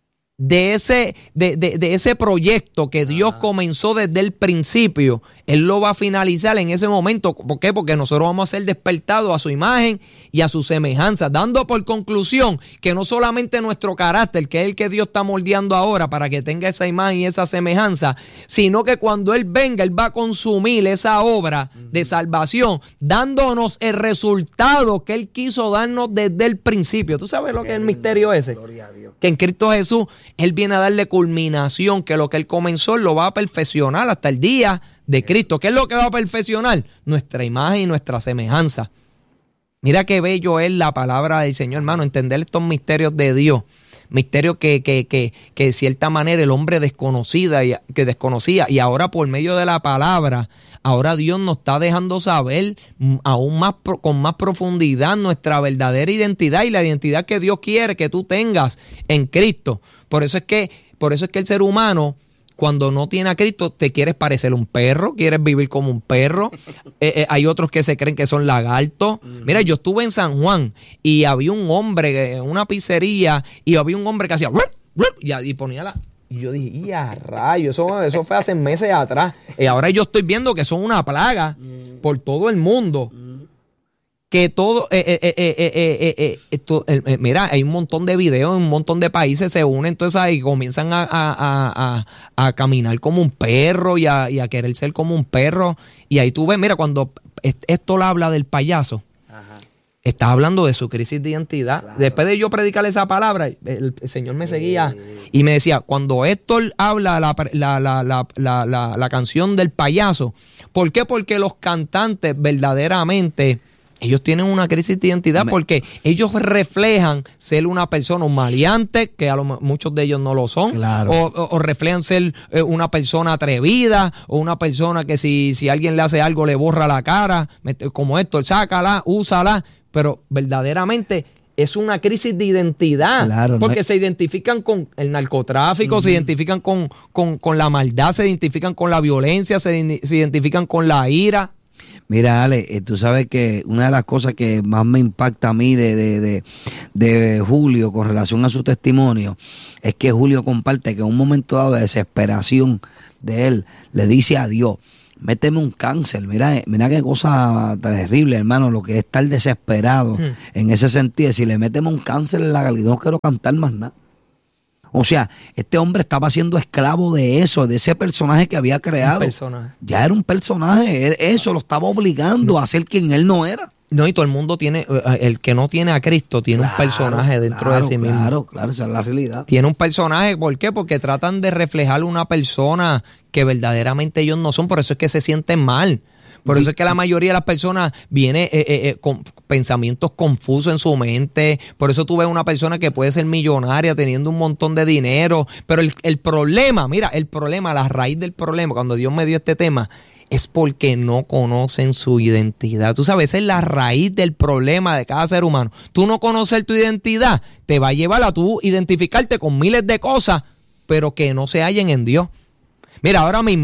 de ese, de, de, de ese proyecto que Dios ah. comenzó desde el principio, Él lo va a finalizar en ese momento. ¿Por qué? Porque nosotros vamos a ser despertados a su imagen y a su semejanza, dando por conclusión que no solamente nuestro carácter, que es el que Dios está moldeando ahora para que tenga esa imagen y esa semejanza, sino que cuando Él venga, Él va a consumir esa obra uh-huh. de salvación, dándonos el resultado que Él quiso darnos desde el principio. ¿Tú sabes lo que es el misterio ese? Gloria a Dios. Que en Cristo Jesús Él viene a darle culminación, que lo que Él comenzó lo va a perfeccionar hasta el día de Cristo. ¿Qué es lo que va a perfeccionar? Nuestra imagen y nuestra semejanza. Mira qué bello es la palabra del Señor, hermano, entender estos misterios de Dios. Misterios que, que, que, que de cierta manera el hombre desconocida y, que desconocía y ahora por medio de la palabra, ahora Dios nos está dejando saber aún más con más profundidad nuestra verdadera identidad y la identidad que Dios quiere que tú tengas en Cristo. Por eso es que, por eso es que el ser humano, cuando no tiene a Cristo, te quieres parecer un perro, quieres vivir como un perro. Eh, eh, hay otros que se creen que son lagartos. Uh-huh. Mira, yo estuve en San Juan y había un hombre en una pizzería y había un hombre que hacía y, y ponía la... Y yo dije, ¡ya rayo! Eso, eso fue hace meses atrás. Y ahora yo estoy viendo que son una plaga uh-huh. por todo el mundo. Uh-huh. Que todo, eh, eh, eh, eh, eh, eh, esto, eh, eh, mira, hay un montón de videos, un montón de países se unen, entonces ahí comienzan a, a, a, a, a caminar como un perro y a, y a querer ser como un perro. Y ahí tú ves, mira, cuando esto le habla del payaso, Ajá. está hablando de su crisis de identidad. Claro. Después de yo predicar esa palabra, el, el Señor me seguía eh. y me decía, cuando Héctor habla la, la, la, la, la, la, la canción del payaso, ¿por qué? Porque los cantantes verdaderamente... Ellos tienen una crisis de identidad porque ellos reflejan ser una persona, un maleante, que a lo, muchos de ellos no lo son, claro. o, o, o reflejan ser una persona atrevida, o una persona que si, si alguien le hace algo le borra la cara, como esto, sácala, úsala, pero verdaderamente es una crisis de identidad, claro, porque no es... se identifican con el narcotráfico, uh-huh. se identifican con, con, con la maldad, se identifican con la violencia, se, se identifican con la ira. Mira, Ale, eh, tú sabes que una de las cosas que más me impacta a mí de, de, de, de Julio con relación a su testimonio es que Julio comparte que en un momento dado de desesperación de él le dice a Dios, méteme un cáncer. Mira, mira qué cosa terrible, hermano, lo que es estar desesperado hmm. en ese sentido. Si le metemos un cáncer en la garganta, no quiero cantar más nada. O sea, este hombre estaba siendo esclavo de eso, de ese personaje que había creado. Un personaje. Ya era un personaje, eso lo estaba obligando a ser quien él no era. No, y todo el mundo tiene, el que no tiene a Cristo tiene claro, un personaje dentro claro, de sí mismo. Claro, claro, esa es la realidad. Tiene un personaje, ¿por qué? Porque tratan de reflejar una persona que verdaderamente ellos no son, por eso es que se sienten mal. Por eso es que la mayoría de las personas viene eh, eh, eh, con pensamientos confusos en su mente. Por eso tú ves una persona que puede ser millonaria teniendo un montón de dinero. Pero el, el problema, mira, el problema, la raíz del problema, cuando Dios me dio este tema, es porque no conocen su identidad. Tú sabes, esa es la raíz del problema de cada ser humano. Tú no conocer tu identidad te va a llevar a tú identificarte con miles de cosas, pero que no se hallen en Dios. Mira, ahora mismo,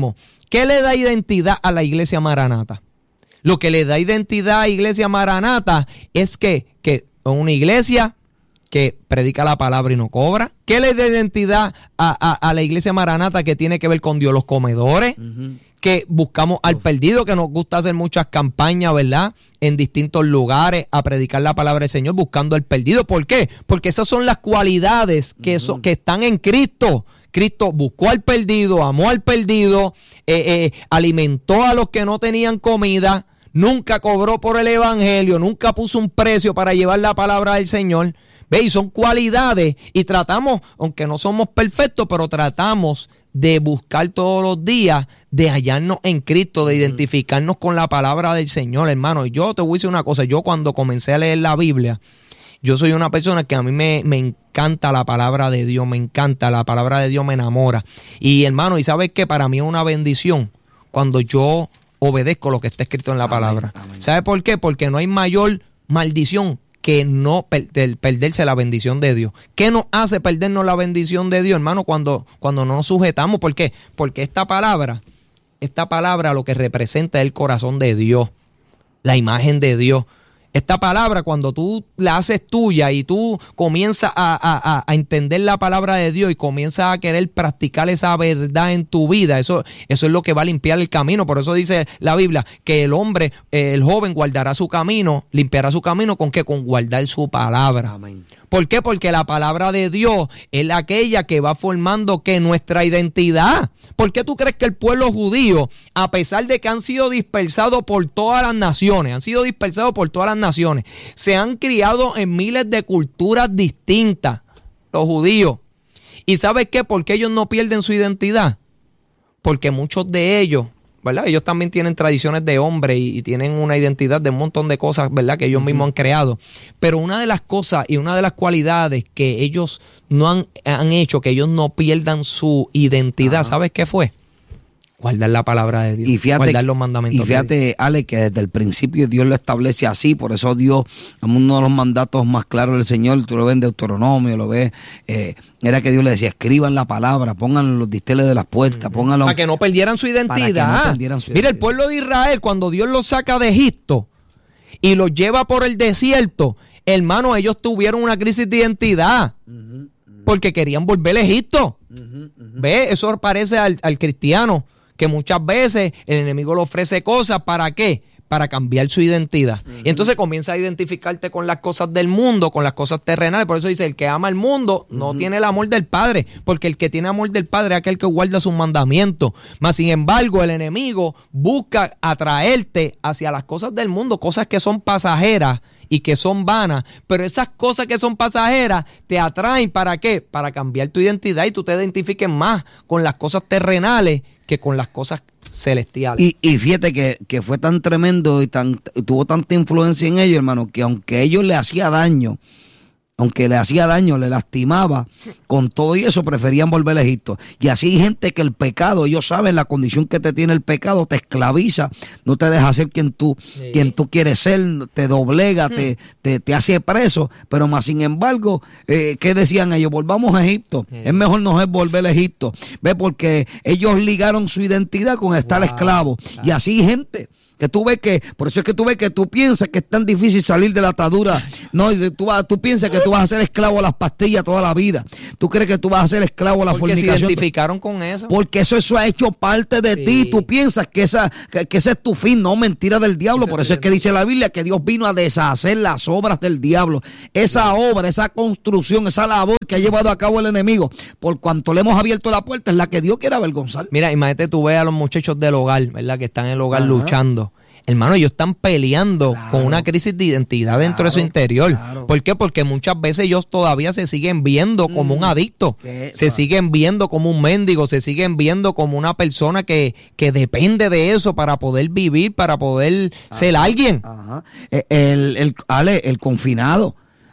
¿Qué le da identidad a la iglesia Maranata? Lo que le da identidad a Iglesia Maranata es que, que una iglesia que predica la palabra y no cobra. ¿Qué le da identidad a, a, a la Iglesia Maranata que tiene que ver con Dios? Los comedores, uh-huh. que buscamos al perdido, que nos gusta hacer muchas campañas, ¿verdad? En distintos lugares a predicar la palabra del Señor buscando al perdido. ¿Por qué? Porque esas son las cualidades que, uh-huh. so, que están en Cristo. Cristo buscó al perdido, amó al perdido, eh, eh, alimentó a los que no tenían comida, nunca cobró por el evangelio, nunca puso un precio para llevar la palabra del Señor. ¿Ve? Y son cualidades y tratamos, aunque no somos perfectos, pero tratamos de buscar todos los días, de hallarnos en Cristo, de identificarnos con la palabra del Señor, hermano. Y yo te voy a decir una cosa, yo cuando comencé a leer la Biblia, yo soy una persona que a mí me, me encanta la palabra de Dios, me encanta, la palabra de Dios me enamora. Y hermano, ¿y sabes qué? Para mí es una bendición cuando yo obedezco lo que está escrito en la amén, palabra. Amén. ¿Sabe por qué? Porque no hay mayor maldición que no per- perderse la bendición de Dios. ¿Qué nos hace perdernos la bendición de Dios, hermano? Cuando, cuando no nos sujetamos. ¿Por qué? Porque esta palabra, esta palabra lo que representa es el corazón de Dios, la imagen de Dios. Esta palabra, cuando tú la haces tuya y tú comienzas a, a, a entender la palabra de Dios y comienzas a querer practicar esa verdad en tu vida, eso, eso es lo que va a limpiar el camino. Por eso dice la Biblia que el hombre, eh, el joven guardará su camino, limpiará su camino ¿con qué? Con guardar su palabra. Amén. ¿Por qué? Porque la palabra de Dios es aquella que va formando que nuestra identidad. ¿Por qué tú crees que el pueblo judío, a pesar de que han sido dispersados por todas las naciones, han sido dispersados por todas las naciones, se han criado en miles de culturas distintas, los judíos? ¿Y sabes qué? ¿Por qué ellos no pierden su identidad? Porque muchos de ellos, ¿verdad? Ellos también tienen tradiciones de hombre y, y tienen una identidad de un montón de cosas, ¿verdad? Que ellos uh-huh. mismos han creado. Pero una de las cosas y una de las cualidades que ellos no han, han hecho, que ellos no pierdan su identidad, uh-huh. ¿sabes qué fue? Guardar la palabra de Dios, y fíjate, guardar los mandamientos. Y fíjate, Ale, que desde el principio Dios lo establece así, por eso Dios, uno de los mandatos más claros del Señor, tú lo ves en Deuteronomio, lo ves, eh, era que Dios le decía, escriban la palabra, pónganlo en los disteles de las puertas, pónganlo. Para que no perdieran su identidad. Para que no perdieran su identidad. Mira, el pueblo de Israel, cuando Dios los saca de Egipto y los lleva por el desierto, hermano, ellos tuvieron una crisis de identidad. Uh-huh, uh-huh. Porque querían volver a Egipto. Uh-huh, uh-huh. ¿Ve? Eso parece al, al cristiano, que muchas veces el enemigo le ofrece cosas, ¿para qué? Para cambiar su identidad. Uh-huh. Y entonces comienza a identificarte con las cosas del mundo, con las cosas terrenales. Por eso dice, el que ama el mundo no uh-huh. tiene el amor del Padre, porque el que tiene amor del Padre es aquel que guarda sus mandamientos. Mas, sin embargo, el enemigo busca atraerte hacia las cosas del mundo, cosas que son pasajeras y que son vanas, pero esas cosas que son pasajeras te atraen, ¿para qué? Para cambiar tu identidad y tú te identifiques más con las cosas terrenales que con las cosas celestiales. Y, y fíjate que, que fue tan tremendo y tan tuvo tanta influencia en ellos, hermano, que aunque ellos le hacía daño, aunque le hacía daño, le lastimaba, con todo y eso preferían volver a Egipto. Y así hay gente que el pecado, ellos saben la condición que te tiene el pecado, te esclaviza, no te deja ser quien tú, sí. quien tú quieres ser, te doblega, hmm. te, te, te hace preso, pero más sin embargo, eh, ¿qué decían ellos? Volvamos a Egipto, sí. es mejor no es volver a Egipto, ve, porque ellos ligaron su identidad con estar wow. esclavo, wow. y así hay gente que tú ves que, por eso es que tú ves que tú piensas que es tan difícil salir de la atadura, no, tú, vas, tú piensas que tú vas a ser esclavo a las pastillas toda la vida, tú crees que tú vas a ser esclavo a la porque fornicación. Porque se identificaron con eso. Porque eso, eso ha hecho parte de sí. ti, tú piensas que, esa, que, que ese es tu fin, no, mentira del diablo, ese por eso es que dice la Biblia que Dios vino a deshacer las obras del diablo, esa sí. obra, esa construcción, esa labor que ha llevado a cabo el enemigo, por cuanto le hemos abierto la puerta, es la que Dios quiere avergonzar. Mira, imagínate tú ves a los muchachos del hogar, ¿verdad? Que están en el hogar Ajá. luchando. Hermano, ellos están peleando claro, con una crisis de identidad claro, dentro de su interior. Claro. ¿Por qué? Porque muchas veces ellos todavía se siguen viendo como mm, un adicto, ¿qué? se siguen viendo como un mendigo, se siguen viendo como una persona que, que depende de eso para poder vivir, para poder ajá, ser alguien. Ajá. El, el, Ale, el confinado.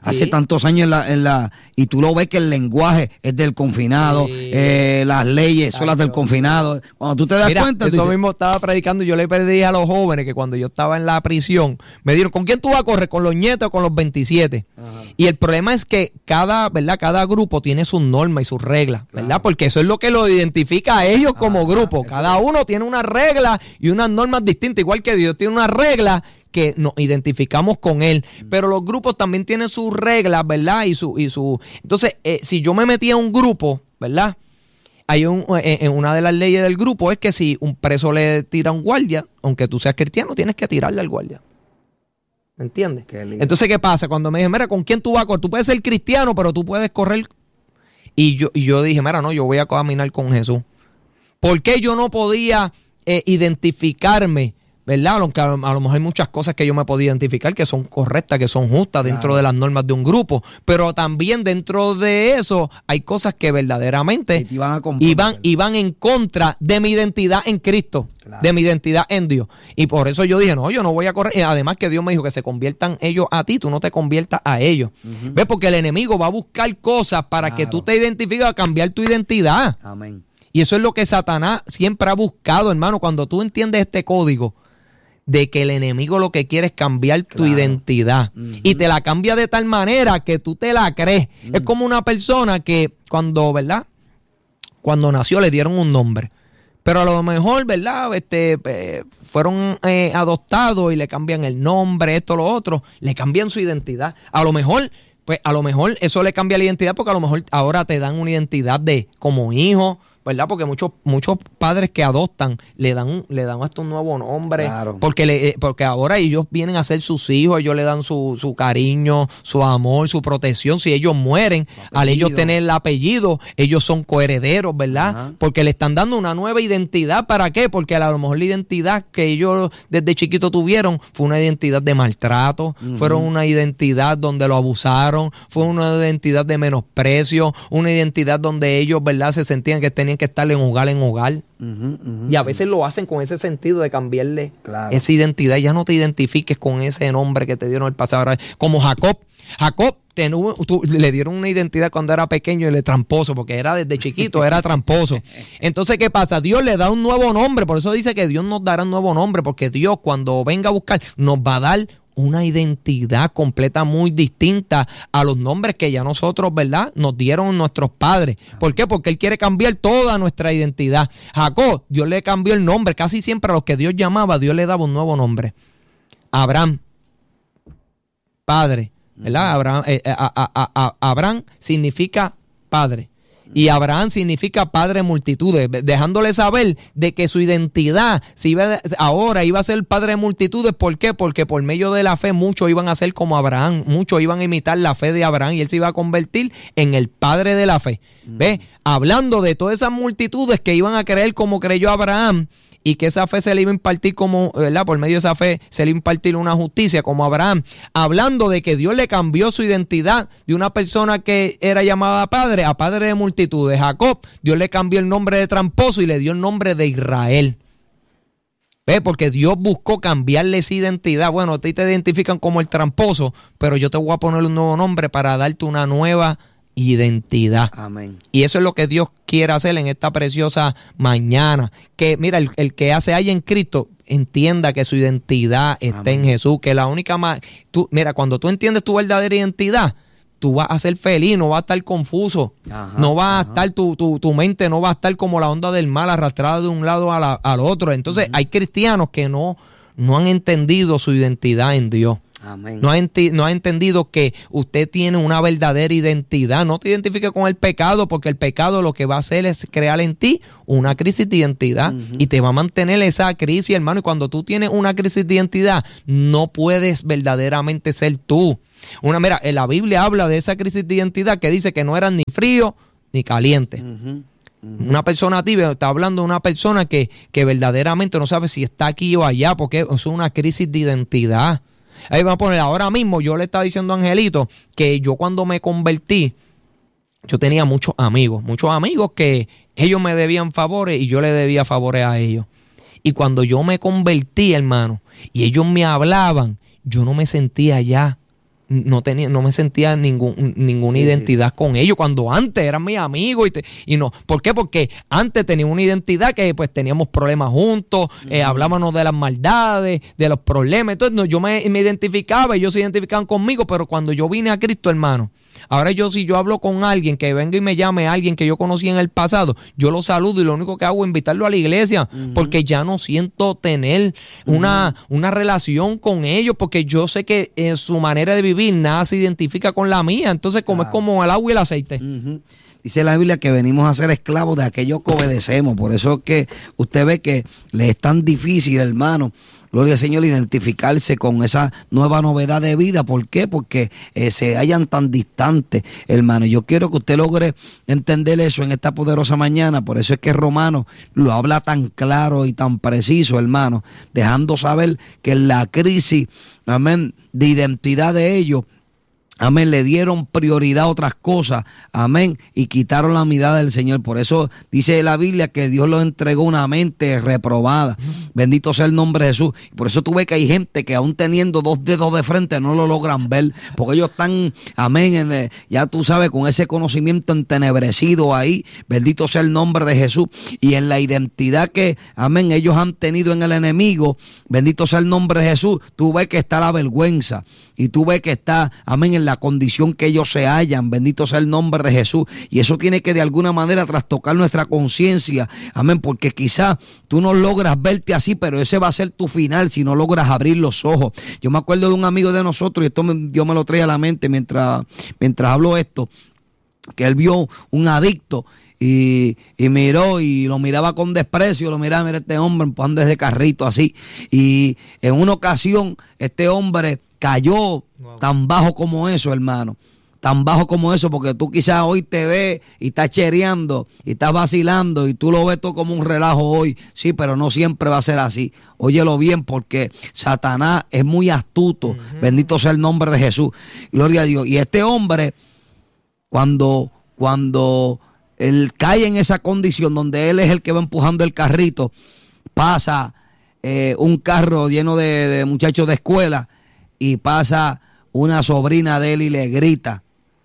hace tantos años en la, en la, y tú lo ves que el lenguaje es del confinado, sí. eh, las leyes son las del confinado. Cuando tú te das Mira, cuenta... Eso dices, mismo estaba predicando, yo le pedí a los jóvenes que cuando yo estaba en la prisión, me dijeron, ¿con quién tú vas a correr? ¿Con los nietos o con los veintisiete? Ajá. Y el problema es que cada, ¿verdad? Cada grupo tiene sus normas y sus reglas, ¿verdad? Claro. Porque eso es lo que lo identifica a ellos como ah, grupo. Cada uno tiene una regla y unas normas distintas, igual que Dios tiene una regla que nos identificamos con él, pero los grupos también tienen sus reglas, ¿verdad? Y su, y su, entonces, eh, si yo me metí a un grupo, ¿verdad? Hay un, eh, en una de las leyes del grupo es que si un preso le tira a un guardia, aunque tú seas cristiano, tienes que tirarle al guardia. ¿Me entiendes? Qué Entonces, ¿qué pasa? Cuando me dije, mira, ¿con quién tú vas a correr? Tú puedes ser cristiano, pero tú puedes correr. Y yo, y yo dije, mira, no, yo voy a caminar con Jesús. ¿Por qué yo no podía eh, identificarme? ¿Verdad? Aunque a, a lo mejor hay muchas cosas que yo me puedo identificar que son correctas, que son justas dentro claro. de las normas de un grupo, pero también dentro de eso hay cosas que verdaderamente iban, iban, iban en contra de mi identidad en Cristo, claro. de mi identidad en Dios. Y por eso yo dije, no, yo no voy a correr. Y además que Dios me dijo que se conviertan ellos a ti, tú no te conviertas a ellos. Uh-huh. ¿Ves? Porque el enemigo va a buscar cosas para claro. que tú te identifiques, a cambiar tu identidad. Amén. Y eso es lo que Satanás siempre ha buscado, hermano. Cuando tú entiendes este código, de que el enemigo lo que quiere es cambiar tu claro. identidad. Uh-huh. Y te la cambia de tal manera que tú te la crees. Uh-huh. Es como una persona que cuando, ¿verdad? Cuando nació le dieron un nombre. Pero a lo mejor, ¿verdad? Este, eh, fueron eh, adoptados y le cambian el nombre, esto, lo otro. Le cambian su identidad. A lo mejor, pues a lo mejor eso le cambia la identidad porque a lo mejor ahora te dan una identidad de como hijo, ¿verdad? Porque muchos muchos padres que adoptan le dan le dan hasta un nuevo nombre, claro. porque le porque ahora ellos vienen a ser sus hijos, ellos le dan su, su cariño, su amor, su protección. Si ellos mueren, al ellos tener el apellido, ellos son coherederos, ¿verdad? Ajá. Porque le están dando una nueva identidad. ¿Para qué? Porque a lo mejor la identidad que ellos desde chiquito tuvieron fue una identidad de maltrato, uh-huh. fueron una identidad donde lo abusaron, fue una identidad de menosprecio, una identidad donde ellos, ¿verdad? Se sentían que tenían que estar en hogar en hogar. Uh-huh, uh-huh, y a veces uh-huh. lo hacen con ese sentido de cambiarle claro. esa identidad. Ya no te identifiques con ese nombre que te dieron el pasado. Como Jacob. Jacob te, tú, le dieron una identidad cuando era pequeño y le tramposo, porque era desde chiquito, era tramposo. Entonces, ¿qué pasa? Dios le da un nuevo nombre. Por eso dice que Dios nos dará un nuevo nombre, porque Dios cuando venga a buscar nos va a dar una identidad completa muy distinta a los nombres que ya nosotros, ¿verdad?, nos dieron nuestros padres. ¿Por qué? Porque Él quiere cambiar toda nuestra identidad. Jacob, Dios le cambió el nombre. Casi siempre a los que Dios llamaba, Dios le daba un nuevo nombre. Abraham, padre, ¿verdad? Abraham, eh, a, a, a, a, Abraham significa padre. Y Abraham significa padre de multitudes, dejándole saber de que su identidad si iba, ahora iba a ser padre de multitudes. ¿Por qué? Porque por medio de la fe muchos iban a ser como Abraham, muchos iban a imitar la fe de Abraham y él se iba a convertir en el padre de la fe. Mm. ¿Ves? Hablando de todas esas multitudes que iban a creer como creyó Abraham, y que esa fe se le iba a impartir como, ¿verdad? Por medio de esa fe se le iba a impartir una justicia como Abraham. Hablando de que Dios le cambió su identidad de una persona que era llamada padre a padre de multitudes. Jacob, Dios le cambió el nombre de tramposo y le dio el nombre de Israel. ¿Ves? Porque Dios buscó cambiarle esa identidad. Bueno, a ti te identifican como el tramposo, pero yo te voy a poner un nuevo nombre para darte una nueva identidad. Amén. Y eso es lo que Dios quiere hacer en esta preciosa mañana. Que mira, el, el que hace ahí en Cristo entienda que su identidad está Amén. En Jesús, que la única más, tú, mira, cuando tú entiendes tu verdadera identidad, tú vas a ser feliz, no vas a estar confuso, ajá, no vas ajá. a estar, tu, tu, tu mente no va a estar como la onda del mal arrastrada de un lado a la, al otro. Entonces, uh-huh. hay cristianos que no, no han entendido su identidad en Dios. Amén. No ha, enti- no ha entendido que usted tiene una verdadera identidad. No te identifiques con el pecado, porque el pecado lo que va a hacer es crear en ti una crisis de identidad, uh-huh. y te va a mantener esa crisis, hermano. Y cuando tú tienes una crisis de identidad, no puedes verdaderamente ser tú. Una, mira, en la Biblia habla de esa crisis de identidad que dice que no eran ni frío ni caliente. Uh-huh. Uh-huh. Una persona tibia, está hablando de una persona que, que verdaderamente no sabe si está aquí o allá, porque es una crisis de identidad. Ahí vamos a poner, ahora mismo yo le estaba diciendo a Angelito que yo cuando me convertí, yo tenía muchos amigos, muchos amigos que ellos me debían favores y yo le debía favores a ellos. Y cuando yo me convertí, hermano, y ellos me hablaban, yo no me sentía ya no tenía, no me sentía ningún, ninguna sí, identidad sí. con ellos, cuando antes eran mis amigos y, te, y no. ¿Por qué? Porque antes tenía una identidad que pues teníamos problemas juntos, uh-huh. eh, hablábamos de las maldades, de los problemas. Entonces no, yo me, me identificaba, ellos se identificaban conmigo, pero cuando yo vine a Cristo, hermano, ahora yo si yo hablo con alguien que venga y me llame a alguien que yo conocí en el pasado, yo lo saludo y lo único que hago es invitarlo a la iglesia, uh-huh. porque ya no siento tener uh-huh. una, una relación con ellos, porque yo sé que en su manera de vivir nada se identifica con la mía. Entonces como claro. es como el agua y el aceite. Uh-huh. Dice la Biblia que venimos a ser esclavos de aquellos que obedecemos. Por eso es que usted ve que le es tan difícil, hermano, gloria al Señor, identificarse con esa nueva novedad de vida. ¿Por qué? Porque eh, se hallan tan distantes, hermano. Yo quiero que usted logre entender eso en esta poderosa mañana. Por eso es que Romanos lo habla tan claro y tan preciso, hermano, dejando saber que en la crisis, amén, de identidad de ellos, amén, le dieron prioridad a otras cosas, amén, y quitaron la mirada del Señor. Por eso dice la Biblia que Dios los entregó una mente reprobada. Bendito sea el nombre de Jesús. Por eso tú ves que hay gente que aún teniendo dos dedos de frente no lo logran ver, porque ellos están, amén, en, ya tú sabes, con ese conocimiento entenebrecido ahí. Bendito sea el nombre de Jesús. Y en la identidad que, amén, ellos han tenido en el enemigo, bendito sea el nombre de Jesús, tú ves que está la vergüenza. Y tú ves que está, amén, en la condición que ellos se hallan. Bendito sea el nombre de Jesús. Y eso tiene que de alguna manera trastocar nuestra conciencia. Amén, porque quizás tú no logras verte así, pero ese va a ser tu final si no logras abrir los ojos. Yo me acuerdo de un amigo de nosotros, y esto me, Dios me lo trae a la mente mientras, mientras hablo esto, que él vio un adicto y, y miró y lo miraba con desprecio, lo miraba, mira este hombre empujando ese carrito así. Y en una ocasión este hombre cayó wow. tan bajo como eso, hermano. Tan bajo como eso, porque tú quizás hoy te ves y estás chereando y estás vacilando y tú lo ves todo como un relajo hoy. Sí, pero no siempre va a ser así. Óyelo bien, porque Satanás es muy astuto. Uh-huh. Bendito sea el nombre de Jesús. Gloria a Dios. Y este hombre, cuando, cuando él cae en esa condición donde él es el que va empujando el carrito, pasa eh, un carro lleno de, de muchachos de escuela, y pasa una sobrina de él y le grita,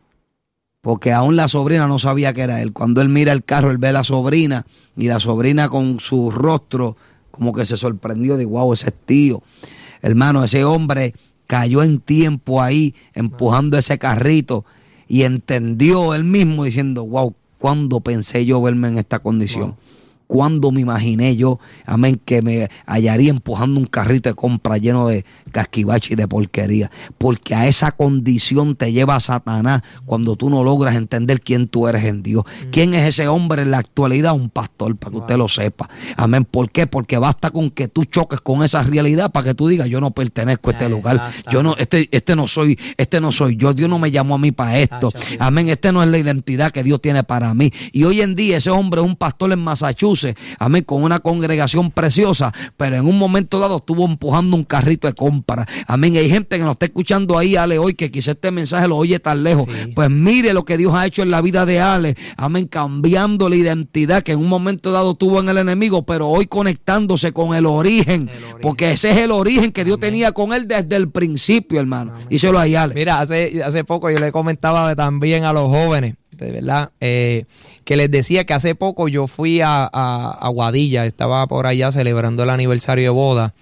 porque aún la sobrina no sabía que era él. Cuando él mira el carro, él ve a la sobrina, y la sobrina con su rostro como que se sorprendió de wow, ese es tío. Hermano, ese hombre cayó en tiempo ahí empujando ese carrito y entendió él mismo diciendo, wow, ¿cuándo pensé yo verme en esta condición? Wow. ¿Cuándo me imaginé yo, amén, que me hallaría empujando un carrito de compra lleno de casquivache y de porquería? Porque a esa condición te lleva Satanás cuando tú no logras entender quién tú eres en Dios. Mm. ¿Quién es ese hombre en la actualidad? Un pastor, para que wow. usted lo sepa. Amén. ¿Por qué? Porque basta con que tú choques con esa realidad para que tú digas, yo no pertenezco a este lugar. Yo no, este, este no soy, este no soy yo. Dios no me llamó a mí para esto. Amén. Este no es la identidad que Dios tiene para mí. Y hoy en día ese hombre es un pastor en Massachusetts, amén, con una congregación preciosa, pero en un momento dado estuvo empujando un carrito de compra. Amén. Hay gente que nos está escuchando ahí, Ale, hoy, que quizá este mensaje lo oye tan lejos. Sí. Pues mire lo que Dios ha hecho en la vida de Ale. Amén. Cambiando la identidad que en un momento dado tuvo en el enemigo, pero hoy conectándose con el origen, el origen. Porque ese es el origen que Dios amén. Tenía con él desde el principio, hermano. Amén. Díselo ahí, Ale. Mira, hace, hace poco yo le comentaba también a los jóvenes, de verdad, eh, que les decía que hace poco yo fui a, a, a Guadilla, estaba por allá celebrando el aniversario de boda,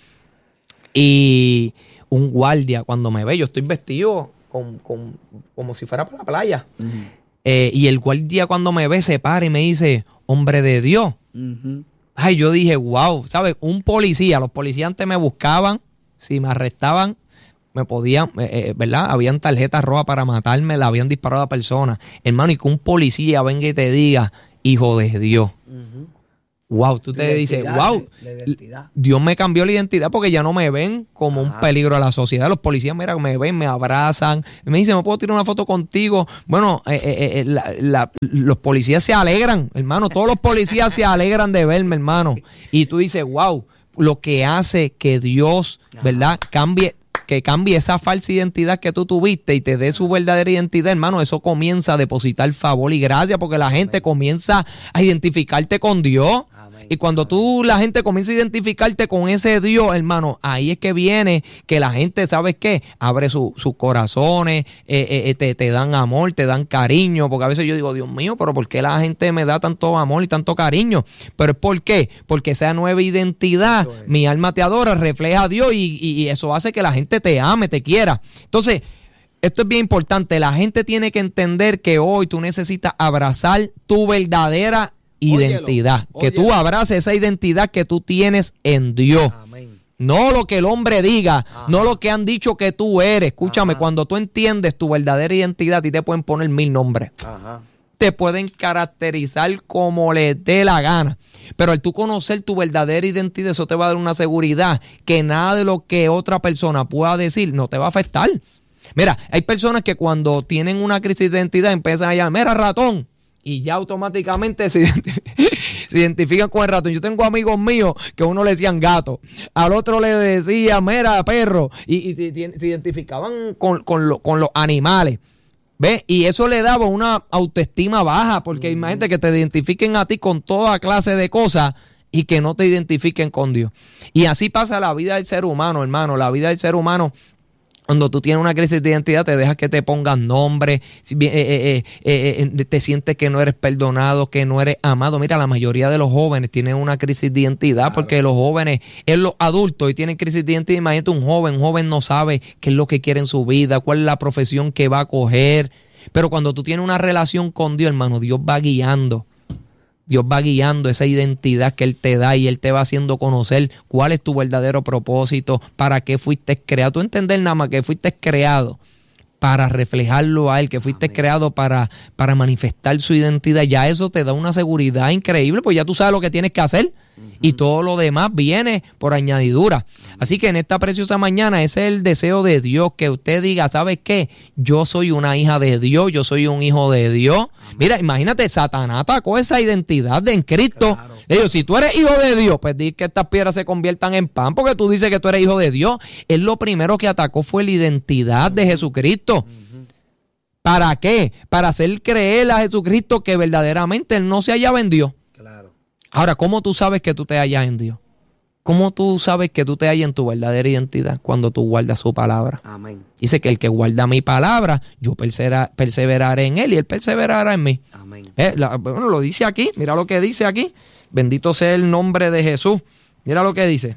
y un guardia cuando me ve, yo estoy vestido con, con, como si fuera para la playa, uh-huh. eh, y el guardia cuando me ve se para y me dice, hombre de Dios. Uh-huh. Ay, yo dije, wow, ¿sabes? Un policía, los policías antes me buscaban, si me arrestaban, me podían, eh, eh, ¿verdad? Habían tarjetas rojas para matarme, la habían disparado a personas. Hermano, y que un policía venga y te diga, hijo de Dios. Uh-huh. Wow, tú te dices, wow, Dios me cambió la identidad porque ya no me ven como Ajá. un peligro a la sociedad. Los policías, mira, me ven, me abrazan, me dicen, ¿me puedo tirar una foto contigo? Bueno, eh, eh, eh, la, la, los policías se alegran, hermano, todos los policías se alegran de verme, hermano. Y tú dices, wow, lo que hace que Dios, ¿verdad?, cambie, que cambie esa falsa identidad que tú tuviste y te dé su verdadera identidad, hermano, eso comienza a depositar favor y gracia porque la gente Amén. Comienza a identificarte con Dios. Amén. Y cuando tú, la gente comienza a identificarte con ese Dios, hermano, ahí es que viene que la gente, ¿sabes qué? Abre su, sus corazones, eh, eh, te, te dan amor, te dan cariño, porque a veces yo digo, Dios mío, pero ¿por qué la gente me da tanto amor y tanto cariño? Pero es ¿por qué? Porque esa nueva identidad, es. Mi alma te adora, refleja a Dios y, y, y eso hace que la gente te ame, te quiera. Entonces, esto es bien importante, la gente tiene que entender que hoy tú necesitas abrazar tu verdadera identidad, óyelo, óyelo. Que tú abraces esa identidad que tú tienes en Dios. Amén. No lo que el hombre diga, ajá. No lo que han dicho que tú eres. Escúchame, ajá. Cuando tú entiendes tu verdadera identidad, a ti te pueden poner mil nombres. Ajá. Te pueden caracterizar como les dé la gana. Pero al tú conocer tu verdadera identidad, eso te va a dar una seguridad que nada de lo que otra persona pueda decir no te va a afectar. Mira, hay personas que cuando tienen una crisis de identidad empiezan a llamar, mira, ratón. Y ya automáticamente se, identif- se identifican con el ratón. Yo tengo amigos míos que a uno le decían gato, al otro le decía, mira, perro, y, y, y se identificaban con, con, lo, con los animales. ¿Ves? Y eso le daba una autoestima baja, porque mm. imagínate que te identifiquen a ti con toda clase de cosas y que no te identifiquen con Dios. Y así pasa la vida del ser humano, hermano. La vida del ser humano, cuando tú tienes una crisis de identidad, te dejas que te pongan nombres, eh, eh, eh, eh, te sientes que no eres perdonado, que no eres amado. Mira, la mayoría de los jóvenes tienen una crisis de identidad, claro. Porque los jóvenes, en los adultos, y tienen crisis de identidad. Imagínate un joven, un joven no sabe qué es lo que quiere en su vida, cuál es la profesión que va a coger. Pero cuando tú tienes una relación con Dios, hermano, Dios va guiando. Dios va guiando esa identidad que Él te da y Él te va haciendo conocer cuál es tu verdadero propósito, para qué fuiste creado. Tú entender nada más que fuiste creado para reflejarlo a Él, que fuiste Amén. creado para, para manifestar su identidad. Ya eso te da una seguridad increíble, pues ya tú sabes lo que tienes que hacer. Uh-huh. Y todo lo demás viene por añadidura. Uh-huh. Así que en esta preciosa mañana ese es el deseo de Dios, que usted diga, ¿sabes qué? Yo soy una hija de Dios, yo soy un hijo de Dios. Amén. Mira, imagínate, Satanás atacó esa identidad de en Cristo. Claro. Le digo, si tú eres hijo de Dios, pues di que estas piedras se conviertan en pan, porque tú dices que tú eres hijo de Dios. Él lo primero que atacó fue la identidad de Jesucristo. Uh-huh. ¿Para qué? Para hacer creer a Jesucristo que verdaderamente Él no se hallaba en Dios. Claro. Ahora, ¿cómo tú sabes que tú te hallas en Dios? ¿Cómo tú sabes que tú te hallas en tu verdadera identidad? Cuando tú guardas su palabra. Amén. Dice que el que guarda mi palabra, yo persevera, perseveraré en él y él perseverará en mí. Amén. Eh, la, bueno, lo dice aquí, mira lo que dice aquí. Bendito sea el nombre de Jesús. Mira lo que dice.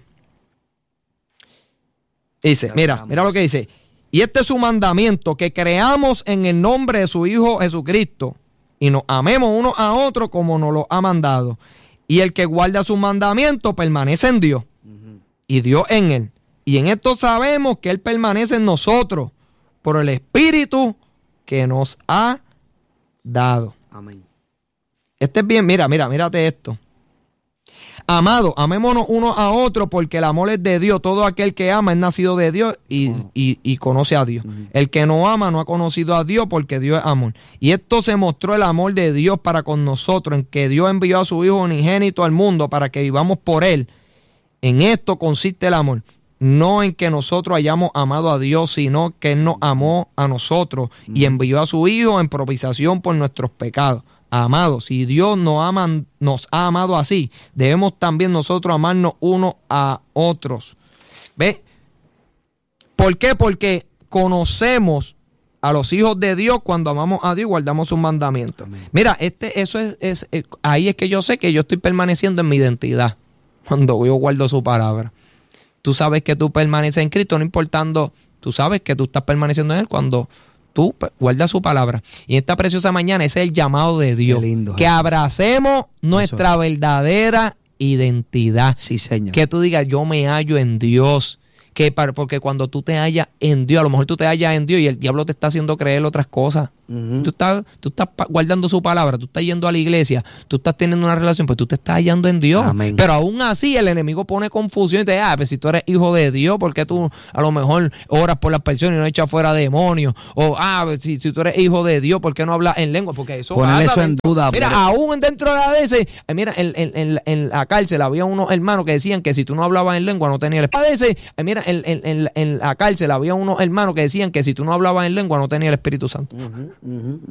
Dice, mira, mira lo que dice. Y este es su mandamiento, que creamos en el nombre de su Hijo Jesucristo y nos amemos unos a otros como nos lo ha mandado. Y el que guarda sus mandamientos permanece en Dios, uh-huh. y Dios en él. Y en esto sabemos que Él permanece en nosotros por el Espíritu que nos ha dado. Amén. Este es bien, mira, mira, mírate esto. Amado, amémonos unos a otros porque el amor es de Dios. Todo aquel que ama es nacido de Dios y, uh-huh. y, y conoce a Dios. Uh-huh. El que no ama no ha conocido a Dios porque Dios es amor. Y esto se mostró el amor de Dios para con nosotros, en que Dios envió a su Hijo unigénito al mundo para que vivamos por Él. En esto consiste el amor. No en que nosotros hayamos amado a Dios, sino que Él nos amó a nosotros uh-huh. y envió a su Hijo en propiciación por nuestros pecados. Amados, si Dios nos, ama, nos ha amado así, debemos también nosotros amarnos unos a otros. ¿Ve? ¿Por qué? Porque conocemos a los hijos de Dios cuando amamos a Dios y guardamos sus mandamientos. Amén. Mira, este, eso es, es, es, ahí es que yo sé que yo estoy permaneciendo en mi identidad cuando yo guardo su palabra. Tú sabes que tú permaneces en Cristo, no importando, tú sabes que tú estás permaneciendo en Él cuando tú guardas su palabra. Y en esta preciosa mañana ese es el llamado de Dios. Qué lindo, que abracemos nuestra Eso. verdadera identidad. Sí, Señor. Que tú digas, yo me hallo en Dios. Que para, porque cuando tú te hallas en Dios, a lo mejor tú te hallas en Dios y el diablo te está haciendo creer otras cosas. Uh-huh. Tú estás, tú estás guardando su palabra, tú estás yendo a la iglesia, tú estás teniendo una relación, pues tú te estás hallando en Dios. Amén. Pero aún así el enemigo pone confusión y te dice, ah, pues si tú eres hijo de Dios, ¿por qué tú a lo mejor oras por las personas y no echas fuera demonios? O, ah, si, si tú eres hijo de Dios, ¿por qué no hablas en lengua? Porque eso Poner eso en duda. Mira, pero... aún dentro de la D S, mira, en, en, en, en la cárcel había unos hermanos que decían que si tú no hablabas en lengua no tenías el Espíritu Santo. Mira, en, en, en, en la cárcel había unos hermanos que decían que si tú no hablabas en lengua no tenías el Espíritu Santo. Uh-huh, uh-huh.